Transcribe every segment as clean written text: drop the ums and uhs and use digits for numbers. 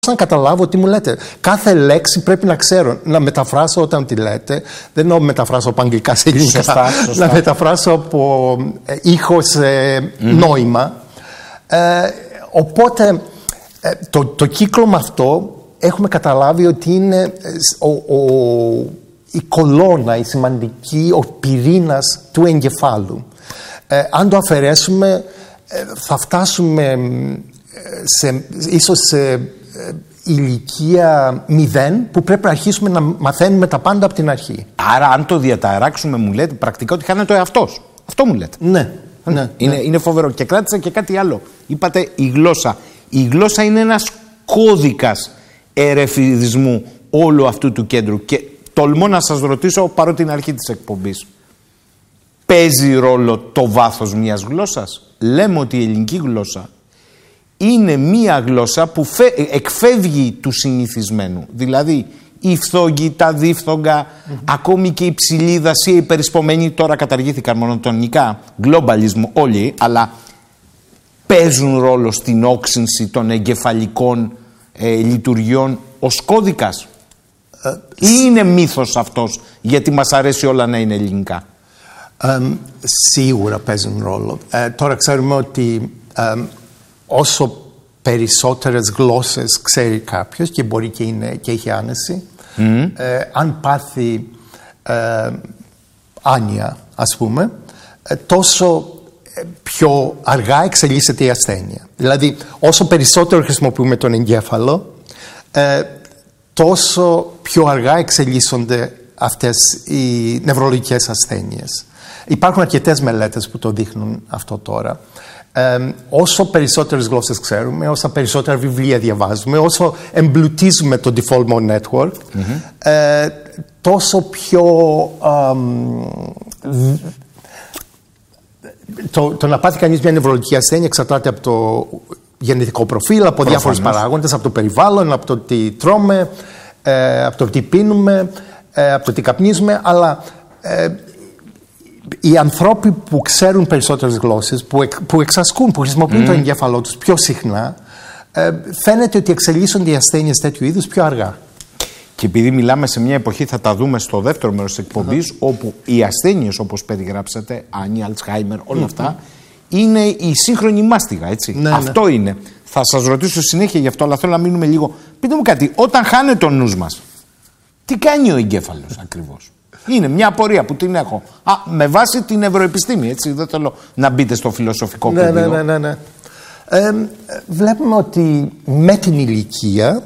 να καταλάβω τι μου λέτε. Κάθε λέξη πρέπει να ξέρω. Να μεταφράσω όταν τη λέτε. Δεν εννοώ μεταφράσω από αγγλικά σε ελληνικά. Σωστά. Να μεταφράσω από ήχο σε νόημα. Οπότε το κύκλωμα αυτό έχουμε καταλάβει ότι είναι η κολόνα, η σημαντική, ο πυρήνας του εγκεφάλου. Αν το αφαιρέσουμε θα φτάσουμε ίσως σε ηλικία 0 που πρέπει να αρχίσουμε να μαθαίνουμε τα πάντα από την αρχή. Άρα αν το διαταράξουμε μου λέτε πρακτικά ότι χάνεται ο εαυτός. Αυτό μου λέτε. Ναι. Είναι φοβερό. Και κράτησα και κάτι άλλο. Είπατε η γλώσσα. Η γλώσσα είναι ένας κώδικας ερεφηδισμού όλου αυτού του κέντρου. Και τολμώ να σας ρωτήσω, παρότι την αρχή της εκπομπής, παίζει ρόλο το βάθος μιας γλώσσας? Λέμε ότι η ελληνική γλώσσα είναι μία γλώσσα που εκφεύγει του συνηθισμένου. Δηλαδή η φθόγγη, τα δίφθογγα, ακόμη και η ψηλή δασία, οι περισπωμένοι τώρα καταργήθηκαν μονοτονικά, globalism όλοι, αλλά παίζουν ρόλο στην όξυνση των εγκεφαλικών λειτουργιών ως κώδικας. Ή είναι μύθος αυτός, γιατί μας αρέσει όλα να είναι ελληνικά? Σίγουρα παίζουν ρόλο. Τώρα ξέρουμε ότι όσο περισσότερες γλώσσες ξέρει κάποιος και μπορεί και έχει άνεση, αν πάθει άνοια, ας πούμε, τόσο πιο αργά εξελίσσεται η ασθένεια. Δηλαδή, όσο περισσότερο χρησιμοποιούμε τον εγκέφαλο, τόσο πιο αργά εξελίσσονται αυτές οι νευρολογικές ασθένειες. Υπάρχουν αρκετές μελέτες που το δείχνουν αυτό τώρα. Όσο περισσότερες γλώσσες ξέρουμε, όσο περισσότερα βιβλία διαβάζουμε, όσο εμπλουτίζουμε το default network, τόσο πιο το να πάθει κανείς μια νευρολογική ασθένεια εξαρτάται από το γενετικό προφίλ, από διάφορους παράγοντες, από το περιβάλλον, από το τι τρώμε, από το τι πίνουμε, από το τι καπνίζουμε, αλλά οι άνθρωποι που ξέρουν περισσότερες γλώσσες, που εξασκούν, που χρησιμοποιούν το εγκέφαλό τους πιο συχνά, φαίνεται ότι εξελίσσονται οι ασθένειες τέτοιου είδους πιο αργά. Και επειδή μιλάμε σε μια εποχή, θα τα δούμε στο δεύτερο μέρος της εκπομπής, όπου οι ασθένειες όπως περιγράψατε, Άνια, Αλτσχάιμερ, όλα αυτά, είναι η σύγχρονη μάστιγα, έτσι. Ναι, αυτό είναι. Θα σας ρωτήσω συνέχεια γι' αυτό, αλλά θέλω να μείνουμε λίγο. Πείτε μου κάτι, όταν χάνεται ο νους μας, τι κάνει ο εγκέφαλος ακριβώς? Είναι μια απορία που την έχω. Με βάση την ευρωεπιστήμη, έτσι. Δεν θέλω να μπείτε στο φιλοσοφικό πεδίο. Ναι. Βλέπουμε ότι με την ηλικία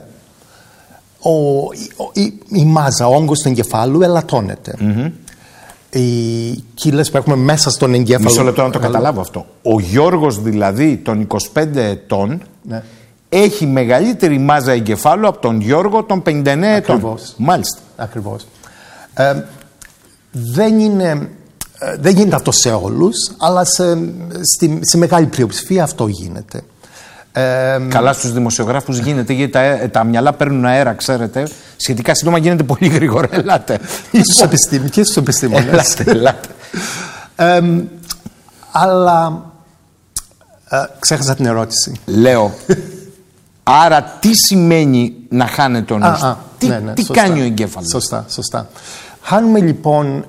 η μάζα, ο όγκος του εγκεφάλου ελαττώνεται. Οι κύλες που έχουμε μέσα στον εγκέφαλο... Μισό λεπτό να το καταλάβω αυτό. Ο Γιώργος δηλαδή των 25 ετών έχει μεγαλύτερη μάζα εγκεφάλου από τον Γιώργο των 59 ετών. Μάλιστα. Ακριβώς. Δεν γίνεται αυτό σε όλους, αλλά σε μεγάλη πλειοψηφία αυτό γίνεται. Καλά, στους δημοσιογράφους γίνεται, γιατί τα μυαλά παίρνουν αέρα, ξέρετε. Σχετικά σύντομα γίνεται πολύ γρήγορα. Ελάτε. Και στους επιστήμονες. Ελάτε. Αλλά ξέχασα την ερώτηση. Λέω, άρα τι σημαίνει να χάνεται ο νους? Τι κάνει ο εγκέφαλος? Σωστά. Χάνουμε λοιπόν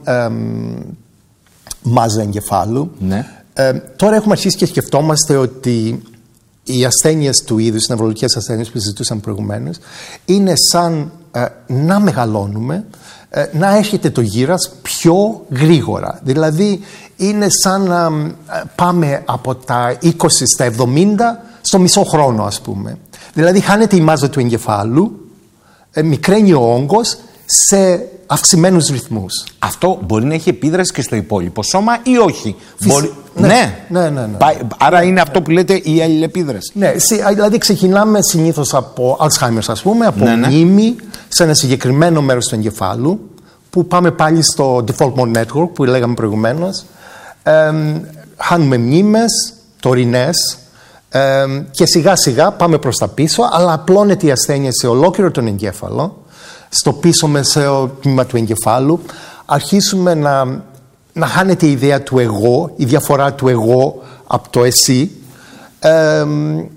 μάζα εγκεφάλου. Τώρα έχουμε αρχίσει και σκεφτόμαστε ότι οι ασθένειες του είδους, οι νευρολογικές ασθένειες που συζητούσαμε προηγουμένως, είναι σαν να μεγαλώνουμε, να έρχεται το γύρας πιο γρήγορα. Δηλαδή είναι σαν να πάμε από τα 20 στα 70 στο μισό χρόνο, ας πούμε. Δηλαδή χάνεται η μάζα του εγκεφάλου, μικραίνει ο όγκος σε αυξημένους ρυθμούς. Αυτό μπορεί να έχει επίδραση και στο υπόλοιπο σώμα ή όχι? Ναι. Άρα είναι αυτό που λέτε η αλληλεπίδραση. Ναι, δηλαδή ξεκινάμε συνήθως από Alzheimer, ας πούμε, από μνήμη σε ένα συγκεκριμένο μέρος του εγκεφάλου, που πάμε πάλι στο default mode network που λέγαμε προηγουμένως. Χάνουμε μνήμες, τωρινές, και σιγά σιγά πάμε προς τα πίσω, αλλά απλώνεται η ασθένεια σε ολόκληρο τον εγκέφαλο, στο πίσω μεσαίο τμήμα του εγκεφάλου. Αρχίσουμε να χάνεται η ιδέα του εγώ, η διαφορά του εγώ από το εσύ,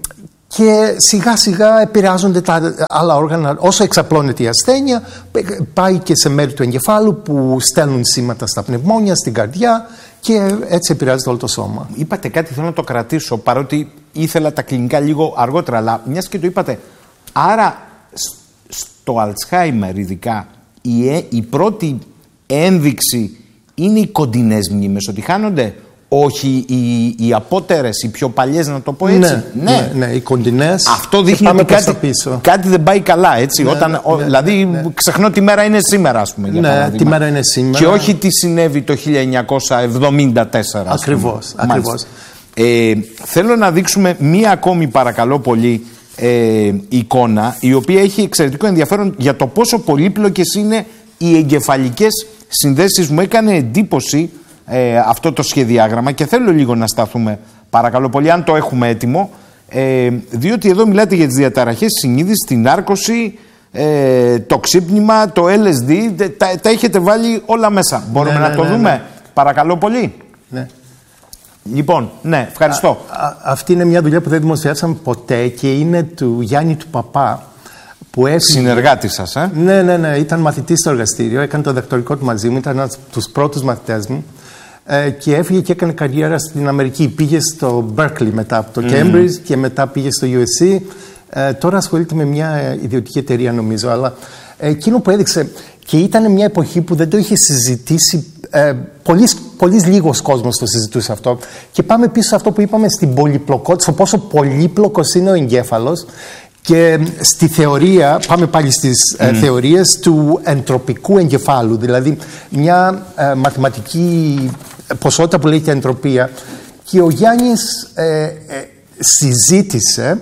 και σιγά σιγά επηρεάζονται τα άλλα όργανα. Όσο εξαπλώνεται η ασθένεια, πάει και σε μέρη του εγκεφάλου που στέλνουν σήματα στα πνευμόνια, στην καρδιά, και έτσι επηρεάζεται όλο το σώμα. Είπατε κάτι, θέλω να το κρατήσω, παρότι ήθελα τα κλινικά λίγο αργότερα, αλλά μιας και το είπατε, άρα στο Αλτσχάιμερ ειδικά η πρώτη ένδειξη είναι οι κοντινές μνήμες, ότι χάνονται, όχι οι απότερες, οι πιο παλιές, να το πω έτσι. Ναι, οι κοντινές. Αυτό δείχνει ότι κάτι δεν πάει καλά, έτσι. Δηλαδή ξεχνώ τι μέρα είναι σήμερα, ας πούμε. Ναι, τι μέρα είναι σήμερα. Και όχι τι συνέβη το 1974. Ακριβώς. Θέλω να δείξουμε μία ακόμη, παρακαλώ πολύ, εικόνα, η οποία έχει εξαιρετικό ενδιαφέρον για το πόσο πολύπλοκες είναι οι εγκεφαλικές συνδέσεις. Μου έκανε εντύπωση αυτό το σχεδιάγραμμα και θέλω λίγο να σταθούμε, παρακαλώ πολύ, αν το έχουμε έτοιμο, διότι εδώ μιλάτε για τις διαταραχές της συνείδησης, την νάρκωση, το ξύπνημα, το LSD, τα έχετε βάλει όλα μέσα. Μπορούμε να το δούμε, παρακαλώ πολύ. Ναι. Λοιπόν, ναι, ευχαριστώ. Αυτή είναι μια δουλειά που δεν δημοσιεύσαμε ποτέ και είναι του Γιάννη του Παπά. Συνεργάτη σας, Ναι, ήταν μαθητής στο εργαστήριο, έκανε το διδακτορικό του μαζί μου, ήταν ένας από τους πρώτους μαθητές μου, και έφυγε και έκανε καριέρα στην Αμερική. Πήγε στο Berkeley μετά από το Cambridge και μετά πήγε στο USC. Τώρα ασχολείται με μια ιδιωτική εταιρεία, νομίζω, αλλά εκείνο που έδειξε, και ήταν μια εποχή που δεν το είχε συζητήσει, πολύ λίγος κόσμος το συζητούσε αυτό, και πάμε πίσω σε αυτό που είπαμε στην πολυπλοκότητα, στο πόσο πολύπλοκος είναι ο εγκέφαλος. Και στη θεωρία, πάμε πάλι στις θεωρίες του εντροπικού εγκεφάλου, δηλαδή μια μαθηματική ποσότητα που λέγεται εντροπία. Και ο Γιάννης συζήτησε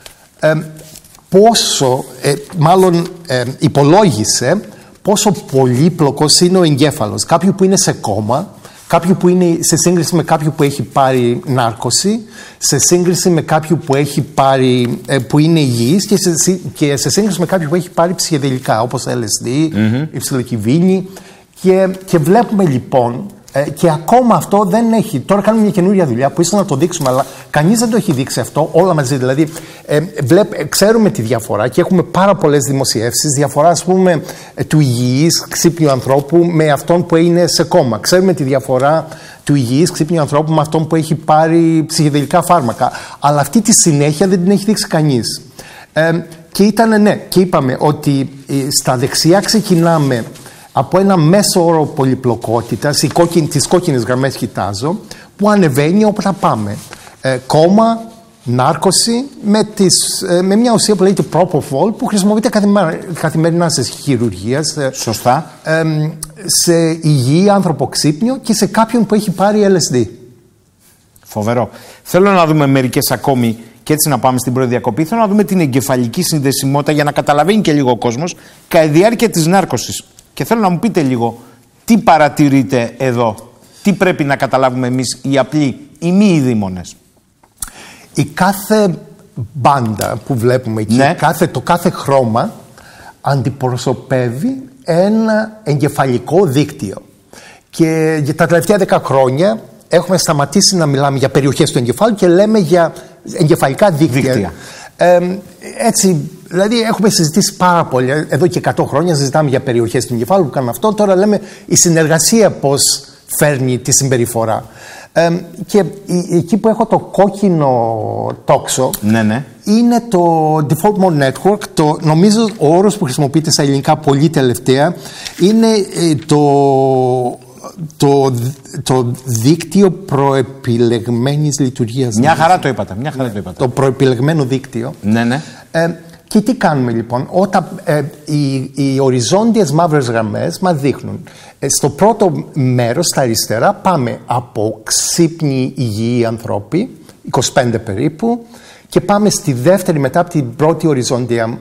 υπολόγισε πόσο πολύπλοκος είναι ο εγκέφαλος. Κάποιου που είναι σε κόμμα, κάποιου που είναι σε σύγκριση με κάποιου που έχει πάρει νάρκωση, σε σύγκριση με κάποιου που έχει πάρει, που είναι υγιής, και σε σύγκριση με κάποιου που έχει πάρει ψυχεδελικά, όπως LSD, υψηλοκυβίνη. Και βλέπουμε λοιπόν, και ακόμα αυτό δεν έχει. Τώρα κάνουμε μια καινούρια δουλειά που ίσως να το δείξουμε, αλλά κανείς δεν το έχει δείξει αυτό όλα μαζί. Δηλαδή, ξέρουμε τη διαφορά και έχουμε πάρα πολλές δημοσιεύσεις. Διαφορά, ας πούμε, του υγιής ξύπνιου ανθρώπου με αυτόν που είναι σε κόμμα. Ξέρουμε τη διαφορά του υγιής ξύπνιου ανθρώπου με αυτόν που έχει πάρει ψυχεδελικά φάρμακα. Αλλά αυτή τη συνέχεια δεν την έχει δείξει κανείς. Και είπαμε ότι στα δεξιά ξεκινάμε από ένα μέσο όρο πολυπλοκότητας, τις κόκκινες γραμμές κοιτάζω, που ανεβαίνει όπου θα πάμε. Κόμμα, νάρκωση, με μια ουσία που λέγεται propofol, που χρησιμοποιείται καθημερινά σε χειρουργία. Σωστά. Σε υγιή άνθρωπο ξύπνιο και σε κάποιον που έχει πάρει LSD. Φοβερό. Θέλω να δούμε μερικές ακόμη, και έτσι να πάμε στην πρώτη διακοπή. Θέλω να δούμε την εγκεφαλική συνδεσιμότητα για να καταλαβαίνει και λίγο ο κόσμος κατά τη διάρκεια της νάρκωσης. Και θέλω να μου πείτε λίγο τι παρατηρείτε εδώ, τι πρέπει να καταλάβουμε εμείς οι απλοί, οι μη ειδήμονες. Η κάθε μπάντα που βλέπουμε εκεί, το κάθε χρώμα αντιπροσωπεύει ένα εγκεφαλικό δίκτυο. Και για τα τελευταία 10 χρόνια έχουμε σταματήσει να μιλάμε για περιοχές του εγκεφάλου και λέμε για εγκεφαλικά δίκτυα. Έτσι, δηλαδή έχουμε συζητήσει πάρα πολύ. Εδώ και 100 χρόνια συζητάμε για περιοχές του εγκεφάλου που κάνουν αυτό. Τώρα λέμε η συνεργασία πώς φέρνει τη συμπεριφορά. Και εκεί που έχω το κόκκινο τόξο, είναι το Default Mode Network. Νομίζω ο όρος που χρησιμοποιείται στα ελληνικά πολύ τελευταία είναι το δίκτυο προεπιλεγμένης λειτουργίας. Μια χαρά το είπατε. Το προεπιλεγμένο δίκτυο. Και τι κάνουμε λοιπόν? Όταν οι οριζόντιες μαύρες γραμμές μας δείχνουν στο πρώτο μέρος, στα αριστερά, πάμε από ξύπνοι υγιεί ανθρώποι, 25 περίπου, και πάμε στη δεύτερη μετά από την πρώτη οριζόντια,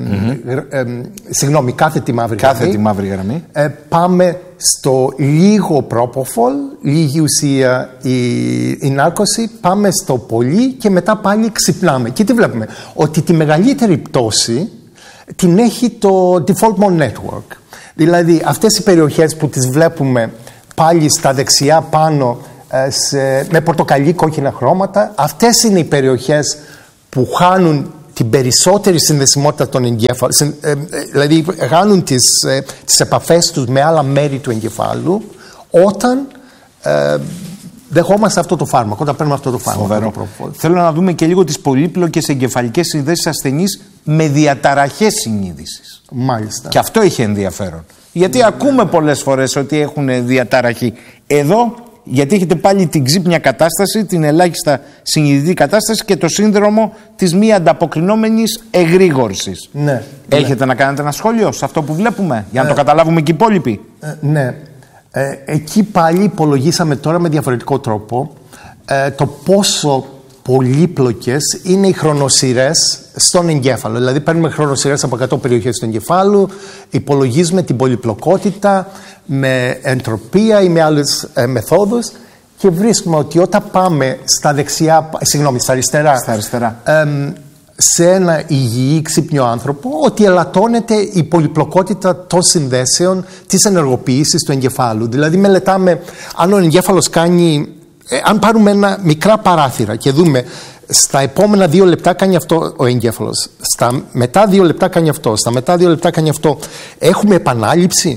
κάθετη μαύρη γραμμή. Πάμε στο λίγο propofol, λίγη ουσία η νάρκωση, πάμε στο πολύ και μετά πάλι ξυπνάμε. Και τι βλέπουμε? Ότι τη μεγαλύτερη πτώση την έχει το Default Mode Network. Δηλαδή αυτές οι περιοχές που τις βλέπουμε πάλι στα δεξιά πάνω με πορτοκαλί κόκκινα χρώματα, αυτές είναι οι περιοχές που χάνουν την περισσότερη συνδεσιμότητα των εγκέφαλων, δηλαδή χάνουν τις επαφές τους με άλλα μέρη του εγκεφάλου όταν δεχόμαστε αυτό το φάρμακο, όταν παίρνουμε αυτό το φάρμακο. Θέλω να δούμε και λίγο τις πολύπλοκες εγκεφαλικές συνδέσεις ασθενείς με διαταραχές συνείδησης. Μάλιστα. Και αυτό έχει ενδιαφέρον. Γιατί ακούμε πολλές φορές ότι έχουν διαταραχή. Εδώ, γιατί έχετε πάλι την ξύπνια κατάσταση, την ελάχιστα συνειδητή κατάσταση και το σύνδρομο της μη ανταποκρινόμενης εγρήγορσης. Ναι. Έχετε να κάνετε ένα σχόλιο σε αυτό που βλέπουμε, για να το καταλάβουμε και οι υπόλοιποι. Ναι. Εκεί πάλι υπολογίσαμε τώρα με διαφορετικό τρόπο το πόσο πολύπλοκες είναι οι χρονοσυρές στον εγκέφαλο. Δηλαδή παίρνουμε χρονοσυρές από 100 περιοχές του εγκεφάλου, υπολογίζουμε την πολυπλοκότητα με εντροπία ή με άλλες μεθόδους και βρίσκουμε ότι όταν πάμε στα αριστερά, σε ένα υγιή ξύπνιο άνθρωπο, ότι ελαττώνεται η πολυπλοκότητα των συνδέσεων της ενεργοποίησης του εγκεφάλου. Δηλαδή μελετάμε αν ο εγκέφαλος κάνει, αν πάρουμε ένα μικρά παράθυρα και δούμε στα επόμενα 2 λεπτά κάνει αυτό ο εγκέφαλος, στα μετά 2 λεπτά κάνει αυτό, στα μετά 2 λεπτά κάνει αυτό, έχουμε επανάληψη,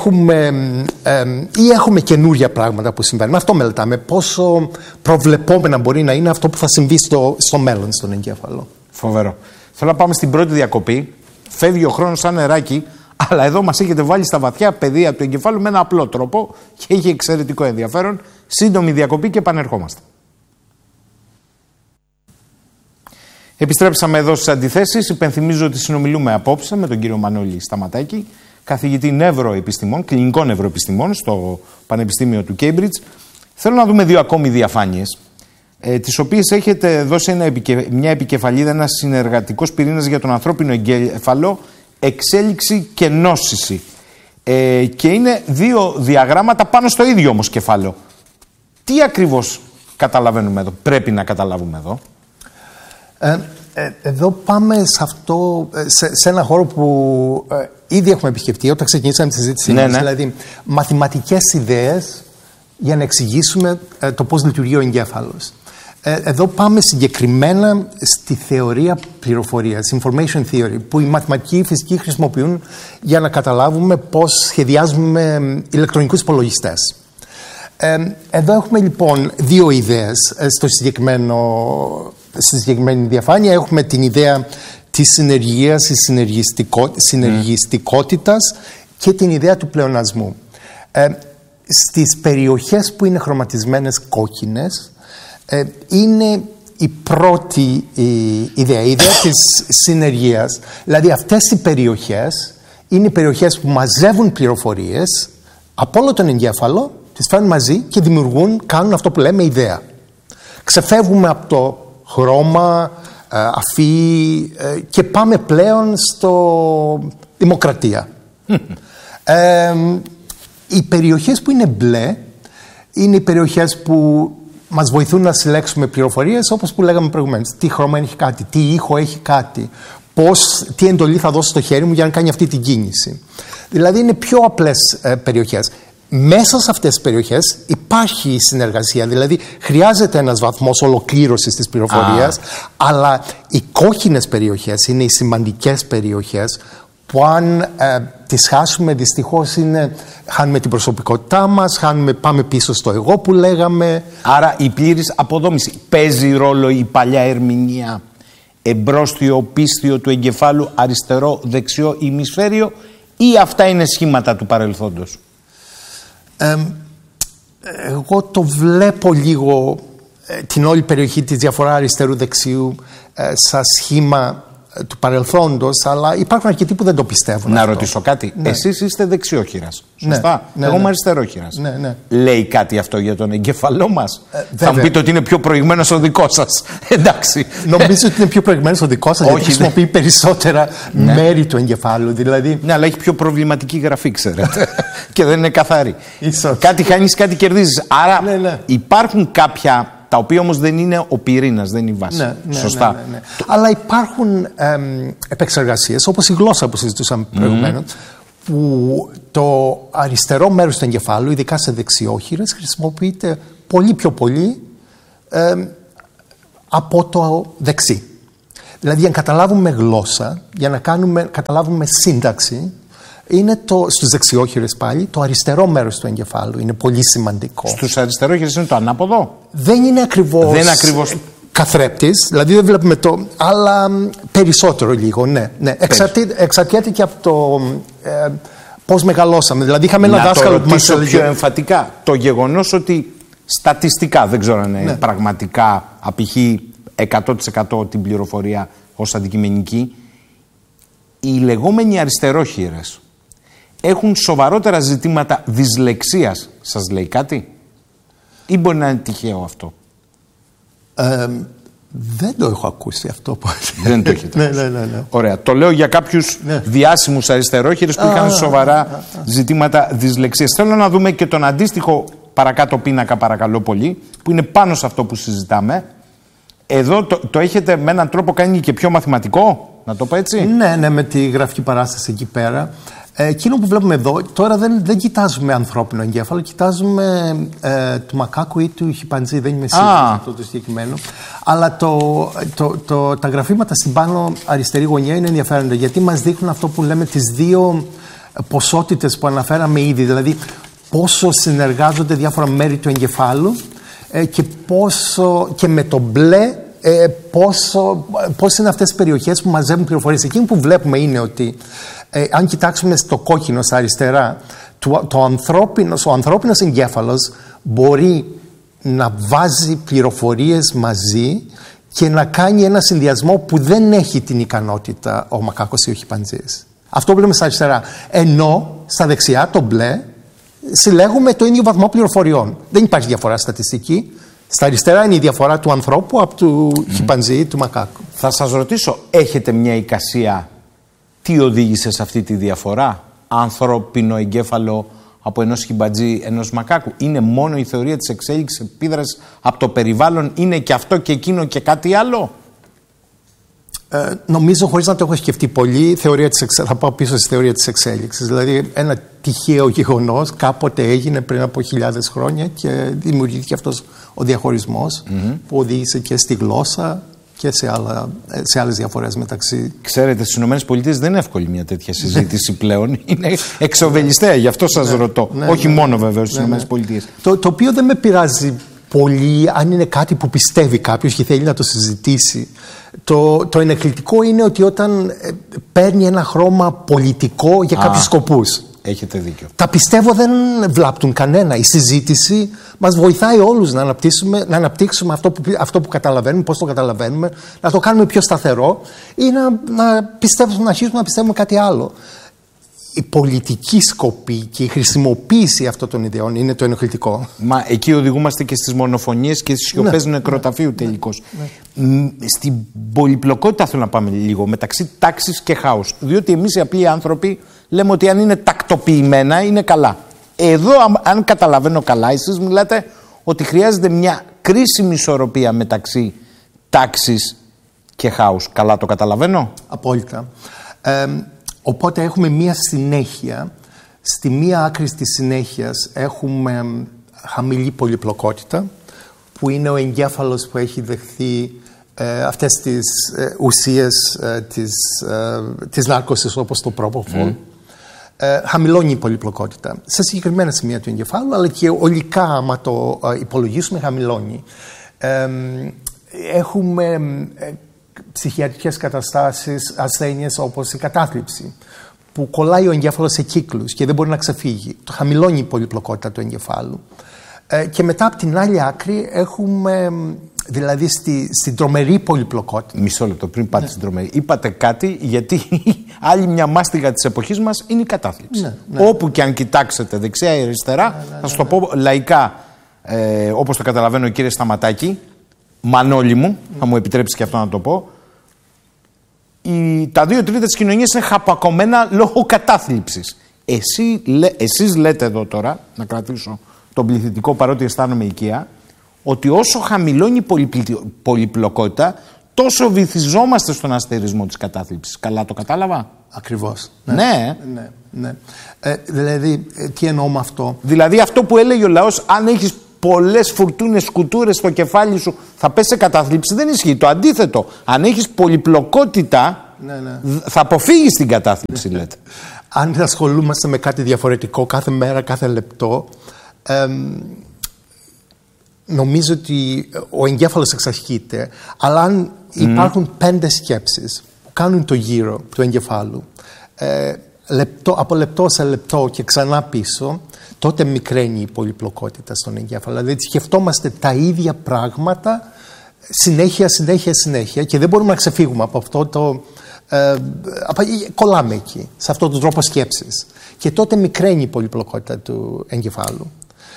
ή έχουμε καινούρια πράγματα που συμβαίνουν. Αυτό μελετάμε, πόσο προβλεπόμενα μπορεί να είναι αυτό που θα συμβεί στο μέλλον στον εγκέφαλο. Φοβερό. Θέλω να πάμε στην πρώτη διακοπή. Φεύγει ο χρόνος σαν νεράκι, αλλά εδώ μας έχετε βάλει στα βαθιά πεδία του εγκεφάλου με ένα απλό τρόπο και έχει εξαιρετικό ενδιαφέρον. Σύντομη διακοπή και επανερχόμαστε. Επιστρέψαμε εδώ στις αντιθέσεις. Υπενθυμίζω ότι συνομιλούμε απόψε με τον κύριο Μανώλη Σταματάκη, καθηγητή νευροεπιστημών, κλινικών νευροεπιστημών στο Πανεπιστήμιο του Cambridge. Θέλω να δούμε 2 ακόμη διαφάνειες, τις οποίες έχετε δώσει μια επικεφαλίδα, ένα συνεργατικός πυρήνας για τον ανθρώπινο εγκέφαλο, εξέλιξη και νόσηση. Και είναι 2 διαγράμματα πάνω στο ίδιο όμως κεφάλαιο. Τι ακριβώς καταλαβαίνουμε εδώ, πρέπει να καταλάβουμε εδώ? Εδώ πάμε σε αυτό, σε ένα χώρο που ήδη έχουμε επισκεφτεί όταν ξεκινήσαμε τη συζήτησή μας. Δηλαδή μαθηματικές ιδέες για να εξηγήσουμε το πώς λειτουργεί ο εγκέφαλος. Εδώ πάμε συγκεκριμένα στη θεωρία πληροφορίας, information theory, που οι μαθηματικοί, οι φυσικοί χρησιμοποιούν για να καταλάβουμε πώς σχεδιάζουμε ηλεκτρονικούς υπολογιστές. Εδώ έχουμε λοιπόν 2 ιδέες στη συγκεκριμένη διαφάνεια. Έχουμε την ιδέα της συνεργίας, της συνεργιστικότητας και την ιδέα του πλεονασμού. Στις περιοχές που είναι χρωματισμένες κόκκινες, είναι η πρώτη ιδέα, η ιδέα της συνεργίας. Δηλαδή αυτές οι περιοχές είναι οι περιοχές που μαζεύουν πληροφορίες από όλο τον εγκέφαλο, τις φέρνουν μαζί και κάνουν αυτό που λέμε ιδέα. Ξεφεύγουμε από το χρώμα, αφή και πάμε πλέον στο δημοκρατία. Οι περιοχές που είναι μπλε είναι οι περιοχές που μας βοηθούν να συλλέξουμε πληροφορίες, όπως που λέγαμε προηγουμένως. Τι χρώμα έχει κάτι, τι ήχο έχει κάτι, τι εντολή θα δώσω στο χέρι μου για να κάνει αυτή την κίνηση. Δηλαδή είναι πιο απλές περιοχές. Μέσα σε αυτές τις περιοχές υπάρχει συνεργασία, δηλαδή χρειάζεται ένας βαθμός ολοκλήρωσης της πληροφορίας, αλλά οι κόκκινες περιοχές είναι οι σημαντικές περιοχές που αν τις χάσουμε δυστυχώς χάνουμε την προσωπικότητά μας, πάμε πίσω στο εγώ που λέγαμε. Άρα η πλήρης αποδόμηση. Παίζει ρόλο η παλιά ερμηνεία εμπρόστιο, πίστιο του εγκεφάλου, αριστερό, δεξιό ημισφαίριο, ή αυτά είναι σχήματα του παρελθόντος? Εγώ το βλέπω λίγο την όλη περιοχή της διαφορά αριστερού-δεξιού σαν σχήμα του παρελθόντος, αλλά υπάρχουν αρκετοί που δεν το πιστεύουν. Να ρωτήσω κάτι. Ναι. Εσείς είστε δεξιόχειρας, σωστά? Ναι, εγώ είμαι αριστερόχειρας. Ναι. Λέει κάτι αυτό για τον εγκεφαλό μας? Θα μου πείτε ότι είναι πιο προηγμένος ο δικός σας. Εντάξει. Νομίζω ότι είναι πιο προηγμένος ο δικός σας, γιατί χρησιμοποιεί περισσότερα μέρη του εγκεφάλου. Δηλαδή... Ναι, αλλά έχει πιο προβληματική γραφή, ξέρετε. Και δεν είναι καθαρή. Κάτι χάνεις, κάτι κερδίζεις. Άρα υπάρχουν κάποια, τα οποία όμως δεν είναι ο πυρήνας, δεν είναι η βάση. Σωστά. Ναι. Αλλά υπάρχουν επεξεργασίες, όπως η γλώσσα που συζητούσαμε προηγουμένως, που το αριστερό μέρος του εγκεφάλου, ειδικά σε δεξιόχειρες, χρησιμοποιείται πολύ πιο πολύ από το δεξί. Δηλαδή, αν καταλάβουμε γλώσσα, για να καταλάβουμε σύνταξη, είναι στους δεξιόχειρες πάλι το αριστερό μέρος του εγκεφάλου. Είναι πολύ σημαντικό. Στους αριστερόχειρες είναι το ανάποδο. Δεν είναι ακριβώς καθρέπτης, δηλαδή δεν βλέπουμε το, αλλά περισσότερο λίγο, ναι. Εξαρτιέται και από το πώς μεγαλώσαμε. Δηλαδή είχαμε ένα δάσκαλο που μας έλεγε... πιο εμφατικά το γεγονός ότι στατιστικά, δεν ξέρω αν είναι πραγματικά απηχεί 100% την πληροφορία ως αντικειμενική, οι λεγόμενοι αριστερόχειρες έχουν σοβαρότερα ζητήματα δυσλεξίας. Σας λέει κάτι? Ή μπορεί να είναι τυχαίο αυτό? Δεν το έχω ακούσει αυτό. Δεν το έχετε ακούσει. Ναι. Ωραία. Το λέω για κάποιους διάσημους αριστερόχειρες που είχαν σοβαρά ζητήματα δυσλεξίας. Θέλω να δούμε και τον αντίστοιχο παρακάτω πίνακα, παρακαλώ πολύ, που είναι πάνω σε αυτό που συζητάμε. Εδώ το έχετε με έναν τρόπο κάνει και πιο μαθηματικό, να το πω έτσι. Ναι, με τη γραφική παράσταση εκεί πέρα. Εκείνο που βλέπουμε εδώ, τώρα δεν κοιτάζουμε ανθρώπινο εγκέφαλο, κοιτάζουμε του μακάκου ή του χιμπαντζή, δεν είμαι σίγουρος αυτό το συγκεκριμένο. Αλλά τα γραφήματα στην πάνω αριστερή γωνιά είναι ενδιαφέροντα, γιατί μας δείχνουν αυτό που λέμε τις δύο ποσότητες που αναφέραμε ήδη, δηλαδή πόσο συνεργάζονται διάφορα μέρη του εγκεφάλου και με το μπλε πώς είναι αυτές οι περιοχές που μαζεύουν πληροφορίες. Εκείνο που βλέπουμε είναι ότι αν κοιτάξουμε στο κόκκινο στα αριστερά, ο ανθρώπινος εγκέφαλος μπορεί να βάζει πληροφορίες μαζί και να κάνει ένα συνδυασμό που δεν έχει την ικανότητα ο μακάκος ή ο χιμπαντζής. Αυτό βλέπουμε στα αριστερά. Ενώ στα δεξιά, το μπλε, συλλέγουμε το ίδιο βαθμό πληροφοριών. Δεν υπάρχει διαφορά στατιστική. Στα αριστερά είναι η διαφορά του ανθρώπου από του χιμπαντζή ή του μακάκου. Θα σας ρωτήσω, έχετε μια εικασία τι οδήγησε σε αυτή τη διαφορά? Ανθρώπινο εγκέφαλο από ενός χιμπαντζή, ενός μακάκου? Είναι μόνο η θεωρία της εξέλιξης επίδρασης από το περιβάλλον? Είναι και αυτό και εκείνο και κάτι άλλο? Νομίζω, χωρίς να το έχω σκεφτεί πολύ, θα πάω πίσω στη θεωρία της εξέλιξης. Δηλαδή, ένα τυχαίο γεγονός κάποτε έγινε πριν από χιλιάδες χρόνια και δημιουργήθηκε αυτός ο διαχωρισμός που οδήγησε και στη γλώσσα και σε άλλες διαφορές μεταξύ. Ξέρετε, στις ΗΠΑ δεν είναι εύκολη μια τέτοια συζήτηση πλέον. Είναι εξοβελιστέα, γι' αυτό σας ρωτώ. Όχι μόνο βέβαια στις ΗΠΑ. Το οποίο δεν με πειράζει πολύ αν είναι κάτι που πιστεύει κάποιος και θέλει να το συζητήσει. Το ενοχλητικό είναι ότι όταν παίρνει ένα χρώμα πολιτικό για κάποιους σκοπούς. Έχετε δίκιο. Τα πιστεύω δεν βλάπτουν κανένα. Η συζήτηση μας βοηθάει όλους να αναπτύξουμε αυτό που καταλαβαίνουμε, πώς το καταλαβαίνουμε, να το κάνουμε πιο σταθερό ή να αρχίσουμε να πιστεύουμε κάτι άλλο. Η πολιτική σκοπή και η χρησιμοποίηση αυτών των ιδεών είναι το ενοχλητικό. Μα εκεί οδηγούμαστε και στις μονοφωνίες και στις σιωπές νεκροταφείου τελικώς. Στην πολυπλοκότητα θέλω να πάμε λίγο μεταξύ τάξης και χάους. Διότι εμείς οι απλοί άνθρωποι λέμε ότι αν είναι τακτοποιημένα είναι καλά. Εδώ, αν καταλαβαίνω καλά, εσείς μιλάτε ότι χρειάζεται μια κρίσιμη ισορροπία μεταξύ τάξης και χάους. Καλά το καταλαβαίνω? Απόλυτα. Οπότε έχουμε μία συνέχεια. Στη μία άκρη της συνέχειας έχουμε χαμηλή πολυπλοκότητα, που είναι ο εγκέφαλος που έχει δεχθεί αυτές τις ουσίες της νάρκωσης, όπως το Propofol. Χαμηλώνει η πολυπλοκότητα σε συγκεκριμένα σημεία του εγκεφάλου, αλλά και ολικά, άμα το υπολογίσουμε, χαμηλώνει. Έχουμε ψυχιατρικές καταστάσεις, ασθένειες όπως η κατάθλιψη, που κολλάει ο εγκέφαλος σε κύκλους και δεν μπορεί να ξεφύγει. Το χαμηλώνει η πολυπλοκότητα του εγκεφάλου. Και μετά από την άλλη άκρη έχουμε, δηλαδή στην τρομερή πολυπλοκότητα. Μισό λεπτό πριν πάτε στην τρομερή. Είπατε κάτι, γιατί άλλη μια μάστιγα της εποχής μας είναι η κατάθλιψη. Όπου και αν κοιτάξετε δεξιά ή αριστερά, θα σας το πω λαϊκά, όπως το καταλαβαίνω, κύριε Σταματάκη, Μανώλη μου, θα μου επιτρέψει και αυτό να το πω, τα 2 τρίτα της κοινωνίας είναι χαπακωμένα λόγω κατάθλιψης. Εσείς λέτε εδώ τώρα, να κρατήσω τον πληθυντικό παρότι αισθάνομαι οικία, ότι όσο χαμηλώνει η πολυπλοκότητα, τόσο βυθιζόμαστε στον αστερισμό της κατάθλιψης. Καλά το κατάλαβα? Ακριβώς. Ναι. Δηλαδή, τι εννοώ με αυτό? Δηλαδή αυτό που έλεγε ο λαός, αν έχεις πολλές φουρτούνες, σκουτούρες στο κεφάλι σου, θα πέσει σε κατάθλιψη. Δεν ισχύει. Το αντίθετο. Αν έχεις πολυπλοκότητα, θα αποφύγεις την κατάθλιψη, λέτε. Αν ασχολούμαστε με κάτι διαφορετικό κάθε μέρα, κάθε λεπτό, νομίζω ότι ο εγκέφαλος εξασκείται. Αλλά αν υπάρχουν 5 σκέψεις που κάνουν το γύρο του εγκεφάλου, από λεπτό σε λεπτό και ξανά πίσω, τότε μικραίνει η πολυπλοκότητα στον εγκέφαλο. Δηλαδή σκεφτόμαστε τα ίδια πράγματα συνέχεια και δεν μπορούμε να ξεφύγουμε από αυτό το... κολλάμε εκεί, σε αυτόν τον τρόπο σκέψης. Και τότε μικραίνει η πολυπλοκότητα του εγκεφάλου.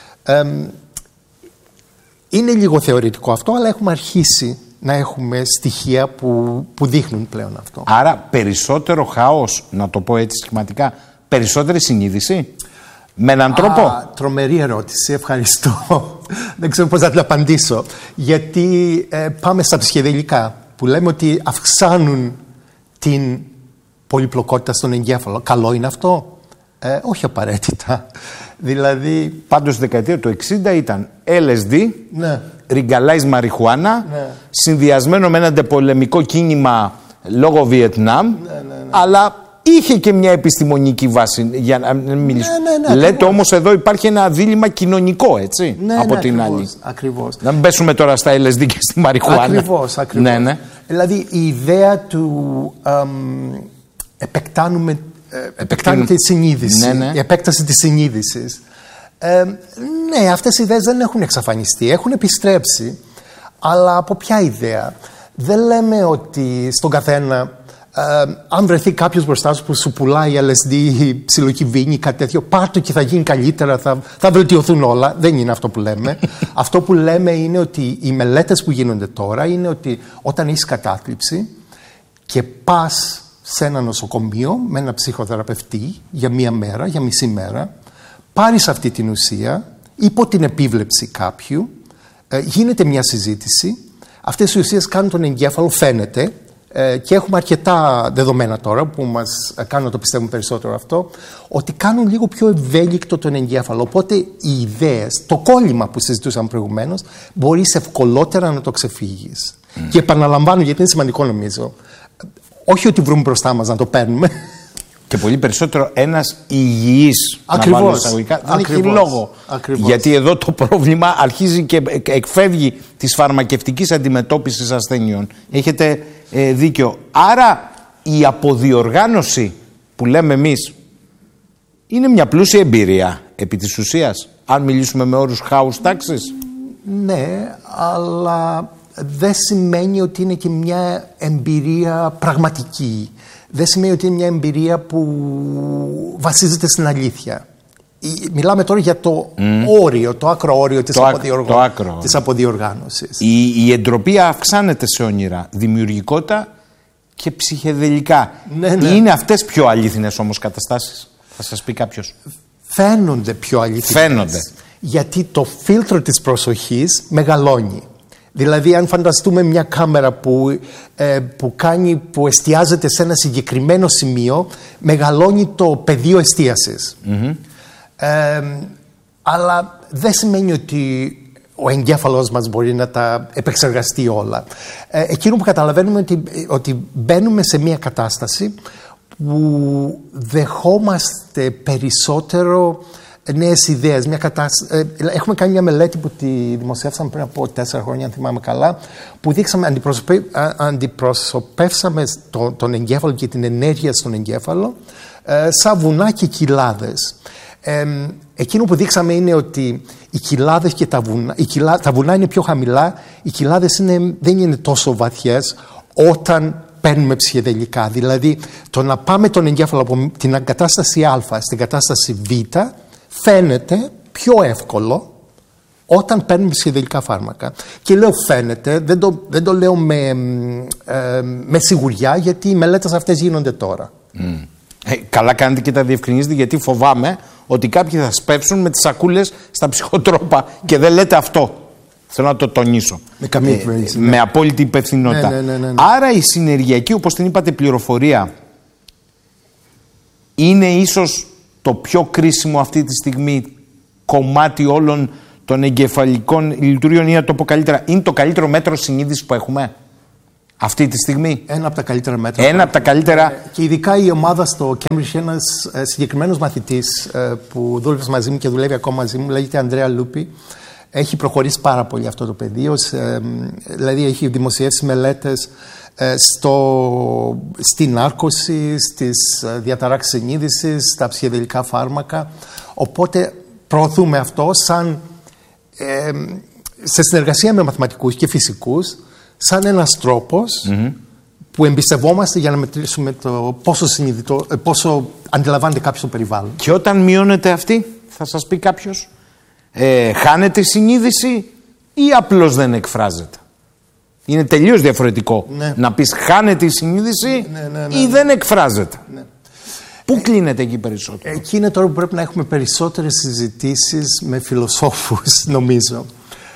Είναι λίγο θεωρητικό αυτό, αλλά έχουμε αρχίσει να έχουμε στοιχεία που δείχνουν πλέον αυτό. Άρα περισσότερο χάος, να το πω έτσι σχηματικά, περισσότερη συνείδηση, με έναν τρόπο. Τρομερή ερώτηση, ευχαριστώ. Δεν ξέρω πώς να την απαντήσω. Γιατί πάμε στα ψυχεδελικά, που λέμε ότι αυξάνουν την πολυπλοκότητα στον εγκέφαλο. Καλό είναι αυτό? Όχι απαραίτητα. Δηλαδή... Πάντως στη δεκαετία του 60 ήταν LSD, ριγκαλάιζ μαριχουάνα, συνδυασμένο με ένα αντεπολεμικό κίνημα λόγω Βιετνάμ, αλλά είχε και μια επιστημονική βάση, για να μιλήσουμε. Λέτε όμως εδώ υπάρχει ένα δίλημμα κοινωνικό, έτσι, από την άλλη. Ακριβώς. Να μην πέσουμε τώρα στα LSD και στη μαριχουάνα. Ακριβώς. Δηλαδή η ιδέα του επεκτάνουμε τη συνείδηση, η επέκταση της συνείδησης. Ναι, αυτές οι ιδέες δεν έχουν εξαφανιστεί, έχουν επιστρέψει. Αλλά από ποια ιδέα? Δεν λέμε ότι στον καθένα, αν βρεθεί κάποιος μπροστά σου που σου πουλάει LSD, ψιλοκυβίνη, κάτι τέτοιο, πάρ' το και θα γίνει καλύτερα, θα βελτιωθούν όλα. Δεν είναι αυτό που λέμε. Αυτό που λέμε είναι ότι οι μελέτες που γίνονται τώρα είναι ότι όταν έχεις κατάθλιψη και πας σε ένα νοσοκομείο με ένα ψυχοθεραπευτή για μία μέρα, για μισή μέρα, πάρεις αυτή την ουσία υπό την επίβλεψη κάποιου, γίνεται μια συζήτηση, αυτές οι ουσίες κάνουν τον εγκέφαλο, φαίνεται, και έχουμε αρκετά δεδομένα τώρα που μας κάνουν να το πιστεύουμε περισσότερο αυτό, ότι κάνουν λίγο πιο ευέλικτο τον εγκέφαλο. Οπότε οι ιδέες, το κόλλημα που συζητούσαμε προηγουμένως, μπορείς ευκολότερα να το ξεφύγεις. Και επαναλαμβάνω, γιατί είναι σημαντικό νομίζω, όχι ότι βρούμε μπροστά μας να το παίρνουμε. Και πολύ περισσότερο ένας υγιής, ακριβώς, να βάλω εισαγωγικά, δεν έχει λόγο. Ακριβώς. Γιατί εδώ το πρόβλημα αρχίζει και εκφεύγει της φαρμακευτικής αντιμετώπισης ασθενειών. Έχετε δίκιο. Άρα η αποδιοργάνωση που λέμε εμείς είναι μια πλούσια εμπειρία επί της ουσίας, αν μιλήσουμε με όρους χάους τάξης. Ναι, αλλά δεν σημαίνει ότι είναι και μια εμπειρία πραγματική. Δεν σημαίνει ότι είναι μια εμπειρία που βασίζεται στην αλήθεια. Μιλάμε τώρα για το όριο, το άκρο όριο της αποδιοργάνωσης. Η εντροπή αυξάνεται σε όνειρα, δημιουργικότητα και ψυχεδελικά. Είναι αυτές πιο αλήθινες όμως καταστάσεις, θα σας πει κάποιος? Φαίνονται πιο αλήθινες. Γιατί το φίλτρο της προσοχής μεγαλώνει. Δηλαδή αν φανταστούμε μια κάμερα που εστιάζεται σε ένα συγκεκριμένο σημείο, μεγαλώνει το πεδίο εστίασης. Αλλά δεν σημαίνει ότι ο εγκέφαλος μας μπορεί να τα επεξεργαστεί όλα. Εκείνο που καταλαβαίνουμε ότι μπαίνουμε σε μια κατάσταση που δεχόμαστε περισσότερο νέες ιδέες. Έχουμε κάνει μια μελέτη που τη δημοσιεύσαμε πριν από 4 χρόνια, αν θυμάμαι καλά, που δείξαμε, αντιπροσωπεύσαμε τον εγκέφαλο και την ενέργεια στον εγκέφαλο σαν βουνά και κοιλάδες. Εκείνο που δείξαμε είναι ότι οι κοιλάδες και τα βουνά είναι πιο χαμηλά, οι κοιλάδες δεν είναι τόσο βαθιές όταν παίρνουμε ψυχεδελικά. Δηλαδή το να πάμε τον εγκέφαλο από την κατάσταση Α στην κατάσταση Β φαίνεται πιο εύκολο όταν παίρνουμε ψυχεδελικά φάρμακα. Και λέω φαίνεται, δεν το λέω με σιγουριά, γιατί οι μελέτες αυτές γίνονται τώρα. Καλά κάνετε και τα διευκρινίζετε, γιατί φοβάμαι ότι κάποιοι θα σπεύσουν με τις σακούλες στα ψυχοτρόπα και δεν λέτε αυτό. Θέλω να το τονίσω. Με απόλυτη υπευθυνότητα. Ναι. Άρα η συνεργειακή, όπως την είπατε, πληροφορία είναι ίσως το πιο κρίσιμο αυτή τη στιγμή κομμάτι όλων των εγκεφαλικών λειτουργίων, ή να το πω καλύτερα, είναι το καλύτερο μέτρο συνείδησης που έχουμε αυτή τη στιγμή? Ένα από τα καλύτερα μέτρα. Ένα από τα καλύτερα. Και ειδικά η ομάδα στο Cambridge, ένας συγκεκριμένος μαθητής που δούλευε μαζί μου και δουλεύει ακόμα μαζί μου, λέγεται Ανδρέα Λούπη. Έχει προχωρήσει πάρα πολύ αυτό το πεδίο. Δηλαδή έχει δημοσιεύσει μελέτες στην νάρκωση, στις διαταράξεις συνείδησης, στα ψυχεδελικά φάρμακα. Οπότε προωθούμε αυτό σε συνεργασία με μαθηματικούς και φυσικούς, σαν ένας τρόπος που εμπιστευόμαστε για να μετρήσουμε το πόσο αντιλαμβάνεται κάποιος το περιβάλλον. Και όταν μειώνεται αυτή, θα σας πει κάποιος, χάνεται η συνείδηση ή απλώς δεν εκφράζεται? Είναι τελείως διαφορετικό να πεις χάνεται η συνείδηση ή δεν εκφράζεται. Πού κλείνεται εκεί περισσότερο? Εκεί είναι τώρα που πρέπει να έχουμε περισσότερες συζητήσεις με φιλοσόφους, νομίζω.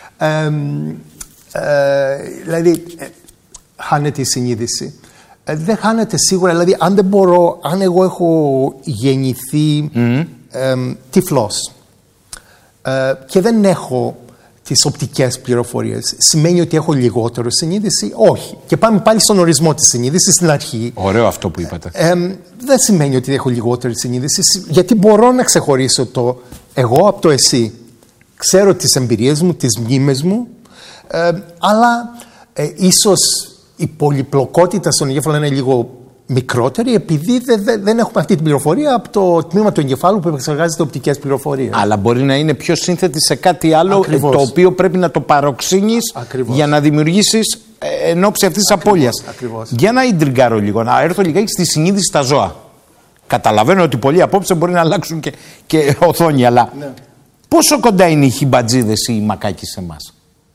Δηλαδή, χάνεται η συνείδηση. Δεν χάνεται σίγουρα, δηλαδή αν εγώ έχω γεννηθεί τυφλός και δεν έχω τις οπτικές πληροφορίες, σημαίνει ότι έχω λιγότερο συνείδηση? Όχι. Και πάμε πάλι στον ορισμό της συνείδησης στην αρχή. Ωραίο αυτό που είπατε. Δεν σημαίνει ότι έχω λιγότερη συνείδηση, γιατί μπορώ να ξεχωρίσω το εγώ από το εσύ. Ξέρω τις εμπειρίες μου, τις μνήμες μου, αλλά ίσως η πολυπλοκότητα στον εγκέφαλο είναι λίγο μικρότερη, επειδή δεν έχουμε αυτή την πληροφορία από το τμήμα του εγκεφάλου που επεξεργάζεται οπτικές πληροφορίες. Αλλά μπορεί να είναι πιο σύνθετη σε κάτι άλλο, Ακριβώς. το οποίο πρέπει να το παροξύνεις για να δημιουργήσεις εν ώψη αυτής της απώλειας. Για να ιντριγκάρω λίγο, να έρθω λιγάκι στη συνείδηση στα ζώα. Καταλαβαίνω ότι πολλοί απόψε μπορεί να αλλάξουν και οθόνη, αλλά πόσο κοντά είναι οι χιμπατζίδες ή οι μακάκοι σε εμάς?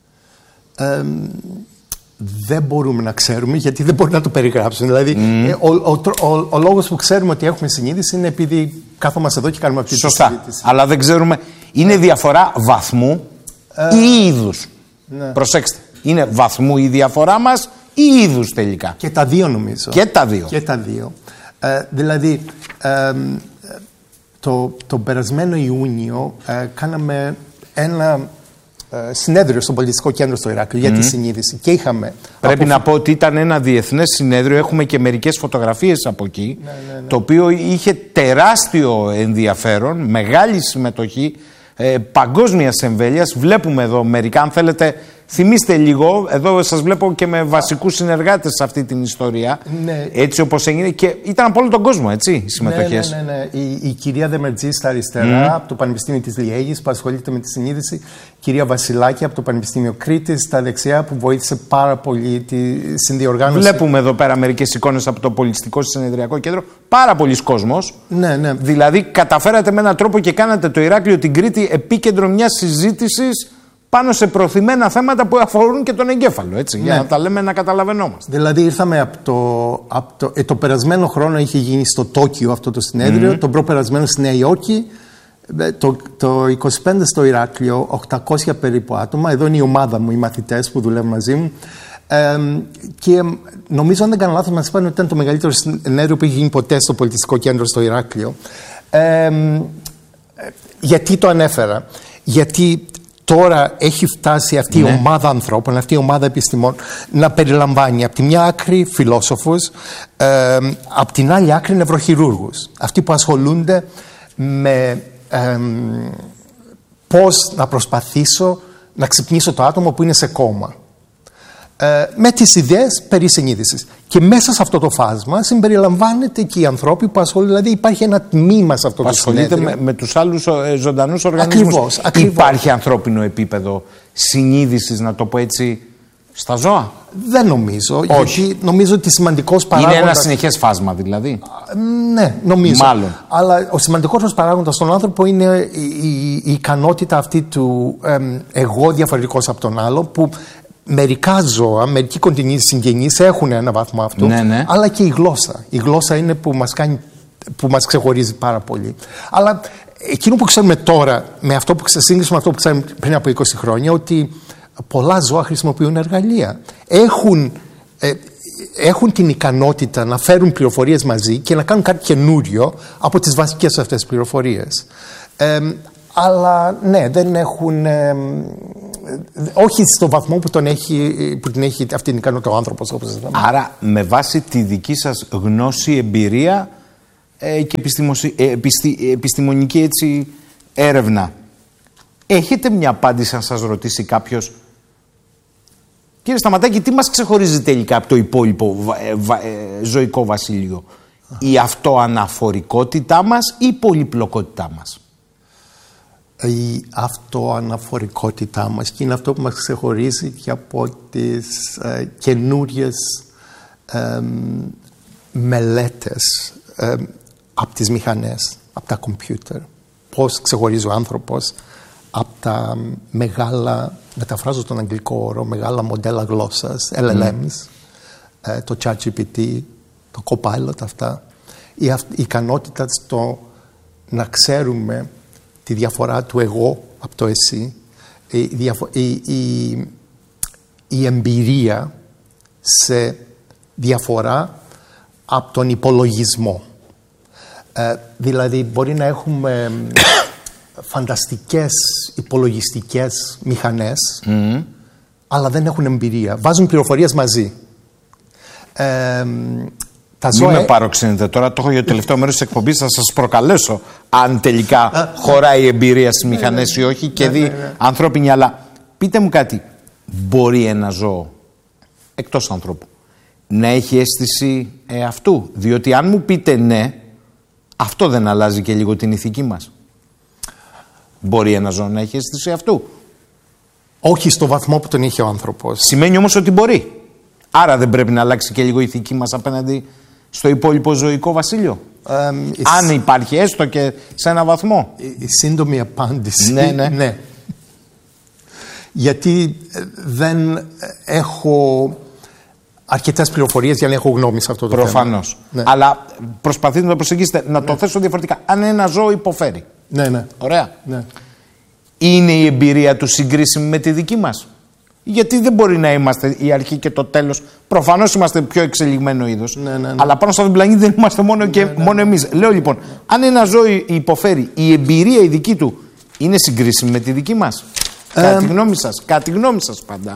Δεν μπορούμε να ξέρουμε, γιατί δεν μπορεί να το περιγράψουν. Δηλαδή, ο λόγος που ξέρουμε ότι έχουμε συνείδηση είναι επειδή κάθομαστε εδώ και κάνουμε αυτή τη συζήτηση. Σωστά. Αλλά δεν ξέρουμε. Είναι διαφορά βαθμού ή είδους? Προσέξτε. Είναι βαθμού η διαφορά μας ή είδους τελικά? Και τα δύο, νομίζω. Και τα δύο. Και τα δύο. Δηλαδή, το περασμένο Ιούνιο κάναμε ένα συνέδριο στο Πολιτιστικό Κέντρο στο Ηράκλειο για τη συνείδηση και είχαμε... Πρέπει να πω ότι ήταν ένα διεθνές συνέδριο, έχουμε και μερικές φωτογραφίες από εκεί, το οποίο είχε τεράστιο ενδιαφέρον, μεγάλη συμμετοχή, παγκόσμιας εμβέλειας. Βλέπουμε εδώ μερικά, αν θέλετε θυμίστε λίγο, εδώ σας βλέπω και με βασικούς συνεργάτες σε αυτή την ιστορία, έτσι όπως έγινε, και ήταν από όλο τον κόσμο, έτσι, οι συμμετοχές. Ναι. Η κυρία Δεμετζή στα αριστερά, από το Πανεπιστήμιο της Λιέγης, που ασχολείται με τη συνείδηση, κυρία Βασιλάκη από το Πανεπιστήμιο Κρήτης στα δεξιά, που βοήθησε πάρα πολύ τη συνδιοργάνωση. Βλέπουμε εδώ πέρα μερικές εικόνες από το Πολιτιστικό Συνεδριακό Κέντρο, πάρα πολλοί κόσμος. Ναι. Δηλαδή καταφέρατε με έναν τρόπο και κάνατε το Ηράκλειο, την Κρήτη, επίκεντρο μιας συζήτησης πάνω σε προωθημένα θέματα που αφορούν και τον εγκέφαλο, έτσι, για να τα λέμε, να καταλαβαίνόμαστε. Δηλαδή ήρθαμε το περασμένο χρόνο είχε γίνει στο Τόκιο αυτό το συνέδριο, τον προπερασμένο στη Νέα Υόρκη, το 25 στο Ηράκλειο, 800 περίπου άτομα. Εδώ είναι η ομάδα μου, οι μαθητές που δουλεύουν μαζί μου. Και νομίζω, αν δεν κάνω λάθος, μας είπαν ότι ήταν το μεγαλύτερο συνέδριο που είχε γίνει ποτέ στο Πολιτιστικό Κέντρο στο Ηράκλειο. Γιατί το ανέφερα? Γιατί τώρα έχει φτάσει αυτή η ομάδα ανθρώπων, αυτή η ομάδα επιστημών να περιλαμβάνει από τη μια άκρη φιλόσοφους, από την άλλη άκρη νευροχειρούργους. Αυτοί που ασχολούνται με πώς να προσπαθήσω να ξυπνήσω το άτομο που είναι σε κόμμα. Με τις ιδέες περί συνείδησης. Και μέσα σε αυτό το φάσμα συμπεριλαμβάνεται και οι ανθρώποι που ασχολούνται. Δηλαδή υπάρχει ένα τμήμα σε αυτό το συνέδριο. Ασχολείται με τους άλλους ζωντανούς οργανισμούς. Ακριβώς. Υπάρχει ανθρώπινο επίπεδο συνείδησης, να το πω έτσι, στα ζώα? Δεν νομίζω. Όχι. Γιατί νομίζω ότι σημαντικός παράγοντας... Είναι ένα συνεχές φάσμα δηλαδή? Ναι, νομίζω. Μάλλον. Αλλά ο σημαντικός παράγοντας στον άνθρωπο είναι η ικανότητα αυτή του εγώ διαφορετικός από τον άλλο, που μερικά ζώα, μερικοί κοντινοί συγγενείς έχουν ένα βαθμό αυτού, αλλά και η γλώσσα. Η γλώσσα είναι που μας ξεχωρίζει πάρα πολύ. Αλλά εκείνο που ξέρουμε τώρα, με αυτό που σύγκριση με αυτό που ξέρουμε πριν από 20 χρόνια, ότι πολλά ζώα χρησιμοποιούν εργαλεία. Έχουν την ικανότητα να φέρουν πληροφορίες μαζί και να κάνουν κάτι καινούριο από τις βασικές αυτές πληροφορίες. Αλλά ναι, δεν έχουν... όχι στο βαθμό που την έχει αυτή την ικανότητα ο άνθρωπος, όπως λέμε. Άρα, με βάση τη δική σας γνώση, εμπειρία και επιστημονική έτσι, έρευνα, έχετε μια απάντηση αν σας ρωτήσει κάποιος, κύριε Σταματάκη, τι μας ξεχωρίζει τελικά από το υπόλοιπο ζωικό βασίλειο? Η αυτοαναφορικότητά μας ή η πολυπλοκότητά μας? Η αυτοαναφορικότητά μας, και είναι αυτό που μας ξεχωρίζει και από τις καινούριες μελέτες από τις μηχανές, από τα κομπιούτερ. Πώς ξεχωρίζει ο άνθρωπος από τα μεγάλα, μεταφράζω τον αγγλικό όρο, μεγάλα μοντέλα γλώσσας, LLMs, το ChatGPT, το Copilot, αυτά. Η ικανότητα στο να ξέρουμε τη διαφορά του εγώ από το εσύ, η εμπειρία σε διαφορά από τον υπολογισμό. Δηλαδή μπορεί να έχουμε φανταστικές υπολογιστικές μηχανές, αλλά δεν έχουν εμπειρία. Βάζουν πληροφορίες μαζί. Μην με παροξύνετε τώρα, το έχω για το τελευταίο μέρος της εκπομπής, θα σας προκαλέσω αν τελικά χωράει η εμπειρία στις μηχανές ή όχι και δει ανθρώπινη. Αλλά πείτε μου κάτι, μπορεί ένα ζώο εκτός ανθρώπου να έχει αίσθηση αυτού? Διότι αν μου πείτε ναι, αυτό δεν αλλάζει και λίγο την ηθική μας? Μπορεί ένα ζώο να έχει αίσθηση αυτού? Όχι στο βαθμό που τον είχε ο άνθρωπος. Σημαίνει όμως ότι μπορεί. Άρα δεν πρέπει να αλλάξει και λίγο η ηθική μας απέναντι στο υπόλοιπο ζωικό βασίλειο? Αν υπάρχει έστω και σε ένα βαθμό. Η σύντομη απάντηση, ναι. Γιατί δεν έχω αρκετές πληροφορίες για να έχω γνώμη σε αυτό το Προφανώς. θέμα. Ναι. Αλλά προσπαθείτε να το προσεγγίσετε, να το θέσω διαφορετικά. Αν ένα ζώο υποφέρει. Ναι. Ωραία. Ναι. Είναι η εμπειρία του συγκρίσιμη με τη δική μας? Γιατί δεν μπορεί να είμαστε η αρχή και το τέλος. Προφανώς είμαστε πιο εξελιγμένο είδος. Ναι. Αλλά πάνω σε αυτόν τον πλανήτη δεν είμαστε μόνο εμείς. Λέω λοιπόν, αν ένα ζώο υποφέρει, η εμπειρία η δική του είναι συγκρίσιμη με τη δική μας? Κατά τη γνώμη σας πάντα.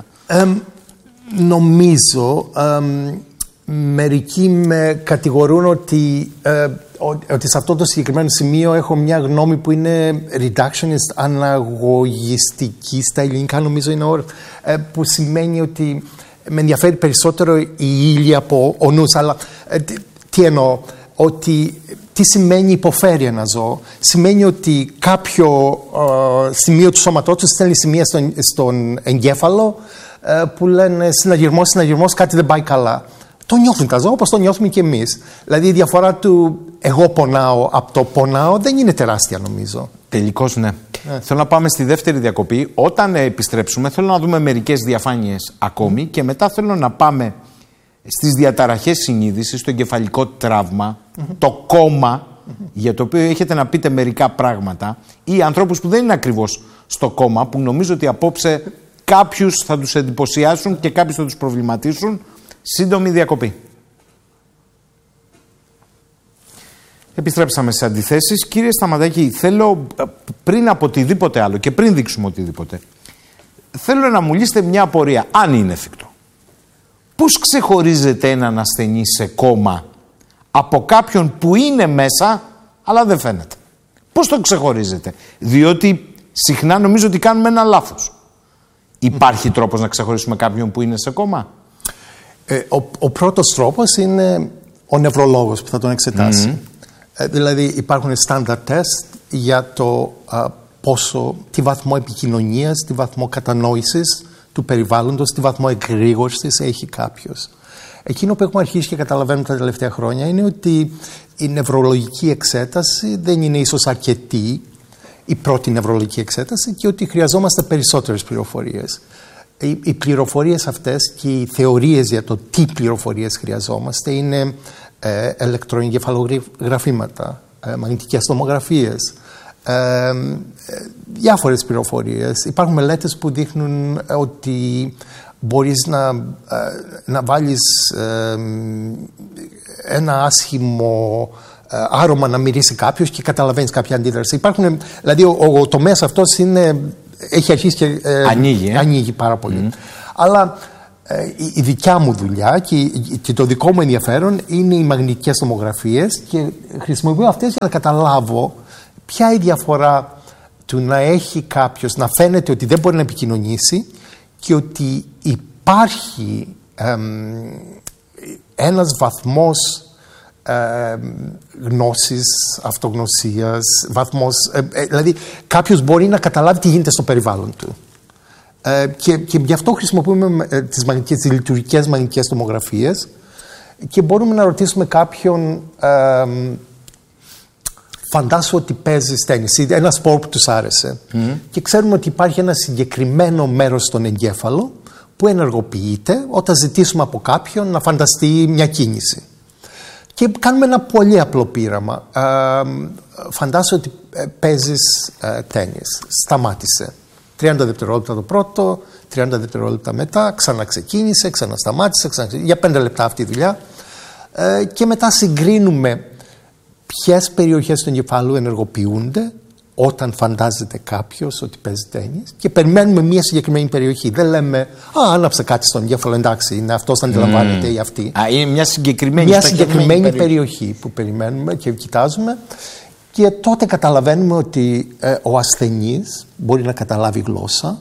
Νομίζω μερικοί με κατηγορούν ότι σε αυτό το συγκεκριμένο σημείο έχω μια γνώμη που είναι reductionist, αναγωγιστική στα ελληνικά, νομίζω είναι όρο, που σημαίνει ότι με ενδιαφέρει περισσότερο η ύλη από ο νους. Αλλά τι εννοώ? Ότι τι σημαίνει υποφέρει ένα ζώο? Σημαίνει ότι κάποιο σημείο του σώματός του στέλνει σημεία στον εγκέφαλο που λένε συναγερμός, κάτι δεν πάει καλά. Το νιώθουν τα ζώα όπως το νιώθουμε και εμείς. Δηλαδή η διαφορά του εγώ πονάω από το πονάω δεν είναι τεράστια, νομίζω. Τελικώς ναι. Θέλω να πάμε στη δεύτερη διακοπή. Όταν επιστρέψουμε θέλω να δούμε μερικές διαφάνειες ακόμη και μετά θέλω να πάμε στις διαταραχές συνείδησης, στο εγκεφαλικό τραύμα, το κόμμα, για το οποίο έχετε να πείτε μερικά πράγματα, ή ανθρώπους που δεν είναι ακριβώς στο κόμμα, που νομίζω ότι απόψε κάποιους θα τους εντυπωσιάσουν και κάποιους θα τους προβληματίσουν. Σύντομη διακοπή. Επιστρέψαμε στις αντιθέσεις. Κύριε Σταματάκη, θέλω πριν από οτιδήποτε άλλο και πριν δείξουμε οτιδήποτε, θέλω να μου λύσετε μια απορία, αν είναι εφικτό. Πώς ξεχωρίζεται έναν ασθενή σε κόμμα από κάποιον που είναι μέσα αλλά δεν φαίνεται? Πώς το ξεχωρίζετε? Διότι συχνά νομίζω ότι κάνουμε ένα λάθος. Υπάρχει τρόπος να ξεχωρίσουμε κάποιον που είναι σε κόμμα? Ο πρώτος τρόπος είναι ο νευρολόγος που θα τον εξετάσει. Δηλαδή υπάρχουν standard test για το τι βαθμό επικοινωνίας, τι βαθμό κατανόησης του περιβάλλοντος, τι βαθμό εγρήγορσης έχει κάποιος. Εκείνο που έχουμε αρχίσει και καταλαβαίνουμε τα τελευταία χρόνια είναι ότι η νευρολογική εξέταση δεν είναι ίσως αρκετή, η πρώτη νευρολογική εξέταση, και ότι χρειαζόμαστε περισσότερες πληροφορίες. Οι πληροφορίες αυτές και οι θεωρίες για το τι πληροφορίες χρειαζόμαστε είναι ηλεκτροεγκεφαλογραφήματα, μαγνητικές τομογραφίες, διάφορες πληροφορίες. Υπάρχουν μελέτες που δείχνουν ότι μπορείς να βάλεις ένα άσχημο άρωμα να μυρίσει κάποιος και καταλαβαίνεις κάποια αντίδραση. Υπάρχουν, δηλαδή ο τομέας αυτός έχει αρχίσει και ανοίγει πάρα πολύ. Αλλά η δικιά μου δουλειά και το δικό μου ενδιαφέρον είναι οι μαγνητικές τομογραφίες και χρησιμοποιώ αυτές για να καταλάβω ποια η διαφορά του να έχει κάποιος, να φαίνεται ότι δεν μπορεί να επικοινωνήσει και ότι υπάρχει ένας βαθμός γνώσης, αυτογνωσίας, βαθμός, δηλαδή κάποιος μπορεί να καταλάβει τι γίνεται στο περιβάλλον του. Και γι' αυτό χρησιμοποιούμε τις λειτουργικές μαγνητικές τομογραφίες και μπορούμε να ρωτήσουμε κάποιον φαντάσου ότι παίζεις τένις, ένα σπορ που τους άρεσε και ξέρουμε ότι υπάρχει ένα συγκεκριμένο μέρος στον εγκέφαλο που ενεργοποιείται όταν ζητήσουμε από κάποιον να φανταστεί μια κίνηση. Και κάνουμε ένα πολύ απλό πείραμα. Φαντάσου ότι παίζεις τένις. Σταμάτησε. 30 δευτερόλεπτα το πρώτο, 30 δευτερόλεπτα μετά, ξαναξεκίνησε, ξανασταμάτησε, για 5 λεπτά αυτή η δουλειά. Και μετά συγκρίνουμε ποιες περιοχές του εγκεφάλου ενεργοποιούνται όταν φαντάζεται κάποιος ότι παίζει τένις και περιμένουμε μια συγκεκριμένη περιοχή. Δεν λέμε άναψε κάτι στον εγκέφαλο, εντάξει, είναι αυτός αντιλαμβάνεται ή αυτή. Είναι μια συγκεκριμένη περιοχή που περιμένουμε και κοιτάζουμε και τότε καταλαβαίνουμε ότι ο ασθενής μπορεί να καταλάβει γλώσσα,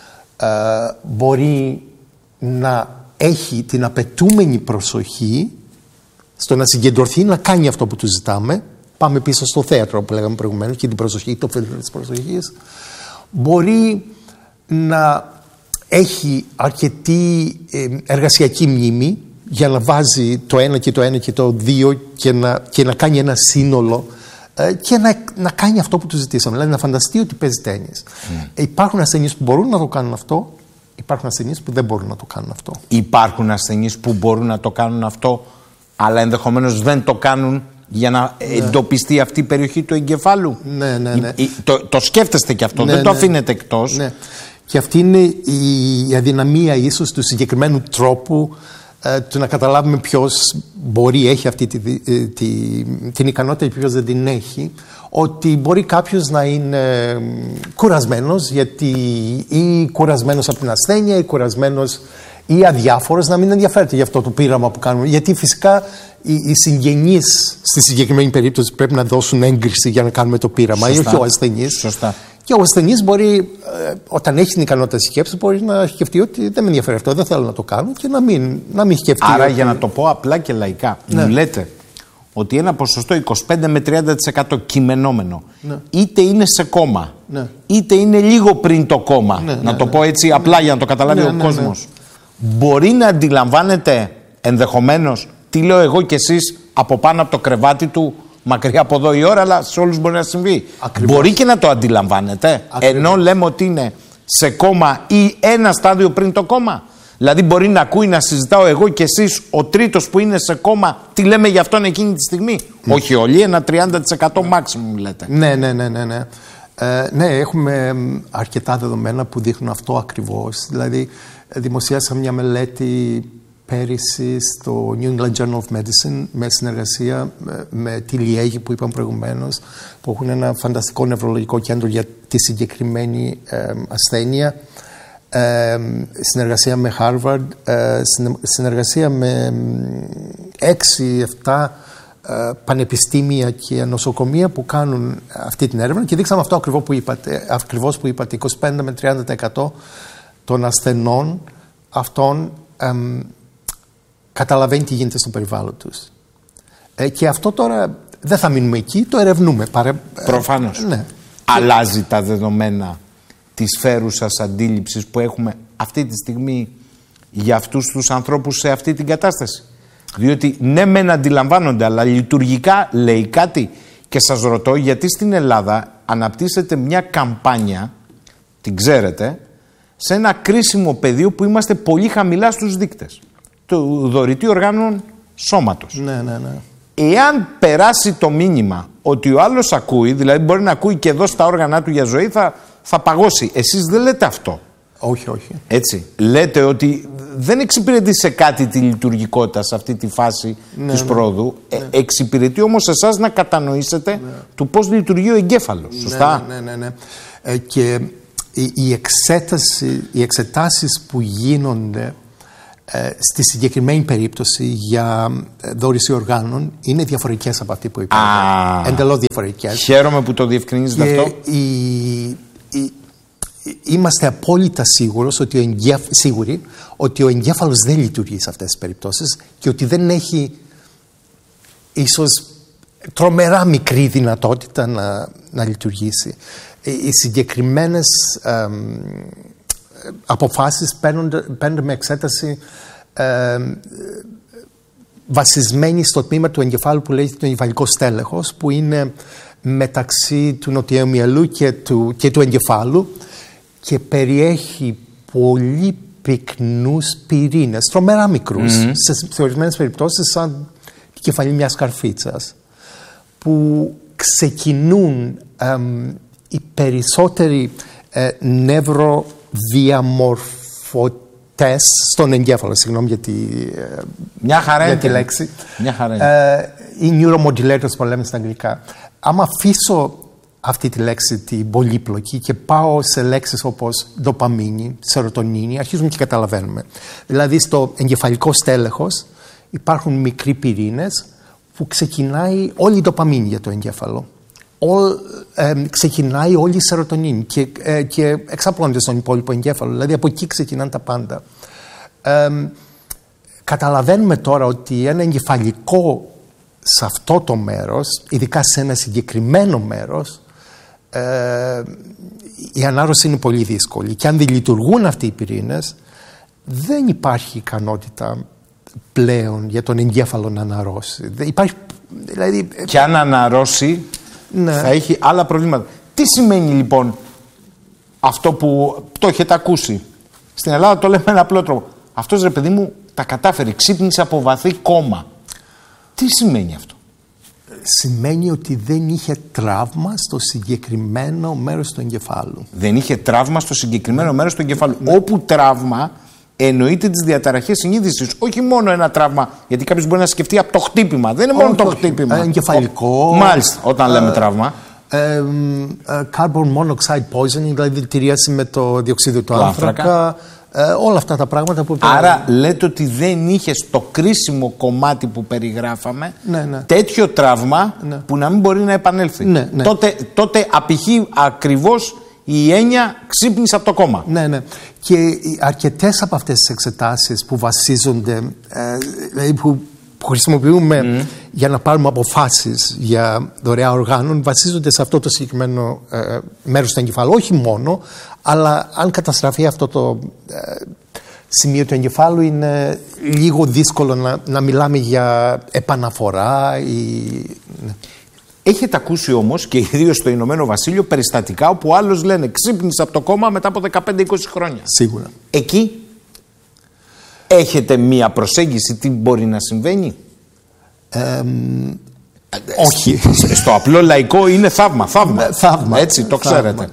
μπορεί να έχει την απαιτούμενη προσοχή στο να συγκεντρωθεί, να κάνει αυτό που του ζητάμε. Πάμε πίσω στο θέατρο που λέγαμε προηγουμένως και την προσοχή, το φίλτρο της προσοχής. Μπορεί να έχει αρκετή εργασιακή μνήμη για να βάζει το ένα και το ένα και το δύο και να κάνει ένα σύνολο και να κάνει αυτό που του ζητήσαμε. Δηλαδή να φανταστεί ότι παίζει τένις. Υπάρχουν ασθενείς που μπορούν να το κάνουν αυτό, υπάρχουν ασθενείς που δεν μπορούν να το κάνουν αυτό. Υπάρχουν ασθενείς που μπορούν να το κάνουν αυτό, αλλά ενδεχομένως δεν το κάνουν για να εντοπιστεί αυτή η περιοχή του εγκεφάλου. Ναι. Το σκέφτεστε και αυτό, δεν το αφήνετε εκτός. Ναι. Και αυτή είναι η αδυναμία ίσως του συγκεκριμένου τρόπου του να καταλάβουμε ποιος έχει αυτή την ικανότητα και ποιος δεν την έχει. Ότι μπορεί κάποιος να είναι κουρασμένος ή κουρασμένος από την ασθένεια ή κουρασμένος ή αδιάφορος, να μην ενδιαφέρεται για αυτό το πείραμα που κάνουμε. Γιατί φυσικά οι συγγενείς στη συγκεκριμένη περίπτωση πρέπει να δώσουν έγκριση για να κάνουμε το πείραμα, ή όχι ο ασθενής. Σωστά. Και ο ασθενής μπορεί, όταν έχει την ικανότητα σκέψης, μπορεί να σκεφτεί ότι δεν με ενδιαφέρει αυτό, δεν θέλω να το κάνω και να μην σκεφτεί. Άρα, για να το πω απλά και λαϊκά, μου λέτε ότι ένα ποσοστό 25 με 30% κειμενόμενο, είτε είναι σε κόμμα, είτε είναι λίγο πριν το κόμμα, να το πω έτσι απλά για να το καταλάβει ο κόσμος. Μπορεί να αντιλαμβάνεται ενδεχομένως τι λέω εγώ και εσείς από πάνω από το κρεβάτι του, μακριά από εδώ η ώρα, αλλά σε όλους μπορεί να συμβεί. Ακριβώς. Μπορεί και να το αντιλαμβάνεται, ενώ λέμε ότι είναι σε κόμμα ή ένα στάδιο πριν το κόμμα. Δηλαδή μπορεί να ακούει να συζητάω εγώ και εσείς, ο τρίτος που είναι σε κόμμα, τι λέμε για αυτόν εκείνη τη στιγμή. Όχι όλοι, ένα 30% maximum λέτε. Ναι, έχουμε αρκετά δεδομένα που δείχνουν αυτό ακριβώς. Δηλαδή δημοσίασα μια μελέτη πέρυσι στο New England Journal of Medicine με συνεργασία με τη Liège που είπαμε προηγουμένως, που έχουν ένα φανταστικό νευρολογικό κέντρο για τη συγκεκριμένη ασθένεια, συνεργασία με Harvard, συνεργασία με 6-7 πανεπιστήμια και νοσοκομεία που κάνουν αυτή την έρευνα και δείξαμε αυτό ακριβώς που είπατε, 25 με 30% των ασθενών αυτών καταλαβαίνει τι γίνεται στο περιβάλλον τους. Και αυτό τώρα δεν θα μείνουμε εκεί, το ερευνούμε. Προφανώς. Ναι. Αλλάζει τα δεδομένα της φέρουσας αντίληψης που έχουμε αυτή τη στιγμή για αυτούς τους ανθρώπους σε αυτή την κατάσταση. Διότι ναι μεν αντιλαμβάνονται, αλλά λειτουργικά λέει κάτι. Και σας ρωτώ γιατί στην Ελλάδα αναπτύσσεται μια καμπάνια, την ξέρετε, σε ένα κρίσιμο πεδίο που είμαστε πολύ χαμηλά στους δείκτες του δωρητή οργάνων σώματος. Ναι. Εάν περάσει το μήνυμα ότι ο άλλος ακούει, δηλαδή μπορεί να ακούει και εδώ στα όργανα του για ζωή, θα παγώσει. Εσείς δεν λέτε αυτό. Όχι, όχι. Έτσι. Λέτε ότι δεν εξυπηρετεί σε κάτι τη λειτουργικότητα σε αυτή τη φάση της πρόοδου. Εξυπηρετεί όμως εσάς να κατανοήσετε του πώς λειτουργεί ο εγκέφαλος. Σωστά. Ναι. Και οι εξετάσεις που γίνονται στη συγκεκριμένη περίπτωση για δώρηση οργάνων είναι διαφορετικές από αυτή που είπατε. Εντελώς διαφορετικές. Χαίρομαι που το διευκρινίζετε αυτό. Είμαστε απόλυτα σίγουροι ότι ο εγκέφαλος δεν λειτουργεί σε αυτές τις περιπτώσεις και ότι δεν έχει ίσως τρομερά μικρή δυνατότητα να λειτουργήσει. Οι συγκεκριμένες αποφάσεις παίρνονται με εξέταση βασισμένη στο τμήμα του εγκεφάλου που λέγεται το εγκεφαλικό στέλεχος, που είναι μεταξύ του νοτιαίου μυαλού και του εγκεφάλου και περιέχει πολύ πυκνούς πυρήνες, τρομερά μικρούς, σε ορισμένες περιπτώσεις σαν την κεφαλή μιας καρφίτσας, που ξεκινούν οι περισσότεροι νευροδιαμορφωτές στον εγκέφαλο. Συγγνώμη για τη λέξη. Μια χαρά. Οι neuromodulators που λέμε στα αγγλικά. Άμα αφήσω αυτή τη λέξη την πολύπλοκη και πάω σε λέξεις όπως ντοπαμίνη, σερωτονίνη, αρχίζουμε και καταλαβαίνουμε. Δηλαδή στο εγκεφαλικό στέλεχος υπάρχουν μικροί πυρήνες που ξεκινάει όλη η ντοπαμίνη για το εγκέφαλο. Ξεκινάει όλη η σερωτονίνη και εξαπλώνεται στον υπόλοιπο εγκέφαλο. Δηλαδή από εκεί ξεκινάνε τα πάντα. Καταλαβαίνουμε τώρα ότι ένα εγκεφαλικό σε αυτό το μέρος, ειδικά σε ένα συγκεκριμένο μέρος, η ανάρρωση είναι πολύ δύσκολη. Και αν δεν λειτουργούν αυτοί οι πυρήνες, δεν υπάρχει ικανότητα πλέον για τον εγκέφαλο να αναρρώσει. Δηλαδή, και αν αναρρώσει, θα έχει άλλα προβλήματα. Τι σημαίνει λοιπόν αυτό που το έχετε ακούσει? Στην Ελλάδα το λέμε ένα απλό τρόπο. Αυτός, ρε παιδί μου, τα κατάφερε, ξύπνησε από βαθύ κόμμα. Τι σημαίνει αυτό? Σημαίνει ότι δεν είχε τραύμα στο συγκεκριμένο μέρος του εγκεφάλου. Δεν είχε τραύμα στο συγκεκριμένο μέρος του εγκεφάλου. Όπου τραύμα εννοείται τις διαταραχές συνείδησης. Όχι μόνο ένα τραύμα, γιατί κάποιος μπορεί να σκεφτεί από το χτύπημα. Δεν είναι μόνο το χτύπημα. Εγκεφαλικό. Μάλιστα, όταν λέμε τραύμα. Carbon monoxide poisoning, δηλαδή δηλητηρίαση με το διοξείδιο του άνθρακα. Όλα αυτά τα πράγματα που... Άρα λέτε ότι δεν είχε στο κρίσιμο κομμάτι που περιγράφαμε τέτοιο τραύμα που να μην μπορεί να επανέλθει. Τότε απηχεί ακριβώς η έννοια ξύπνησε από το κόμμα. Ναι. Και αρκετές από αυτές τις εξετάσεις που βασίζονται, δηλαδή που χρησιμοποιούμε για να πάρουμε αποφάσεις για δωρεά οργάνων, βασίζονται σε αυτό το συγκεκριμένο μέρος του εγκεφάλου. Όχι μόνο, αλλά αν καταστραφεί αυτό το σημείο του εγκεφάλου, είναι λίγο δύσκολο να μιλάμε για επαναφορά. Έχετε ακούσει όμως και ιδίως στο Ηνωμένο Βασίλειο περιστατικά όπου άλλος λένε ξύπνησε από το κόμμα μετά από 15-20 χρόνια. Σίγουρα. Εκεί έχετε μία προσέγγιση τι μπορεί να συμβαίνει? Όχι. Στο απλό λαϊκό είναι θαύμα. Έτσι, το ξέρετε.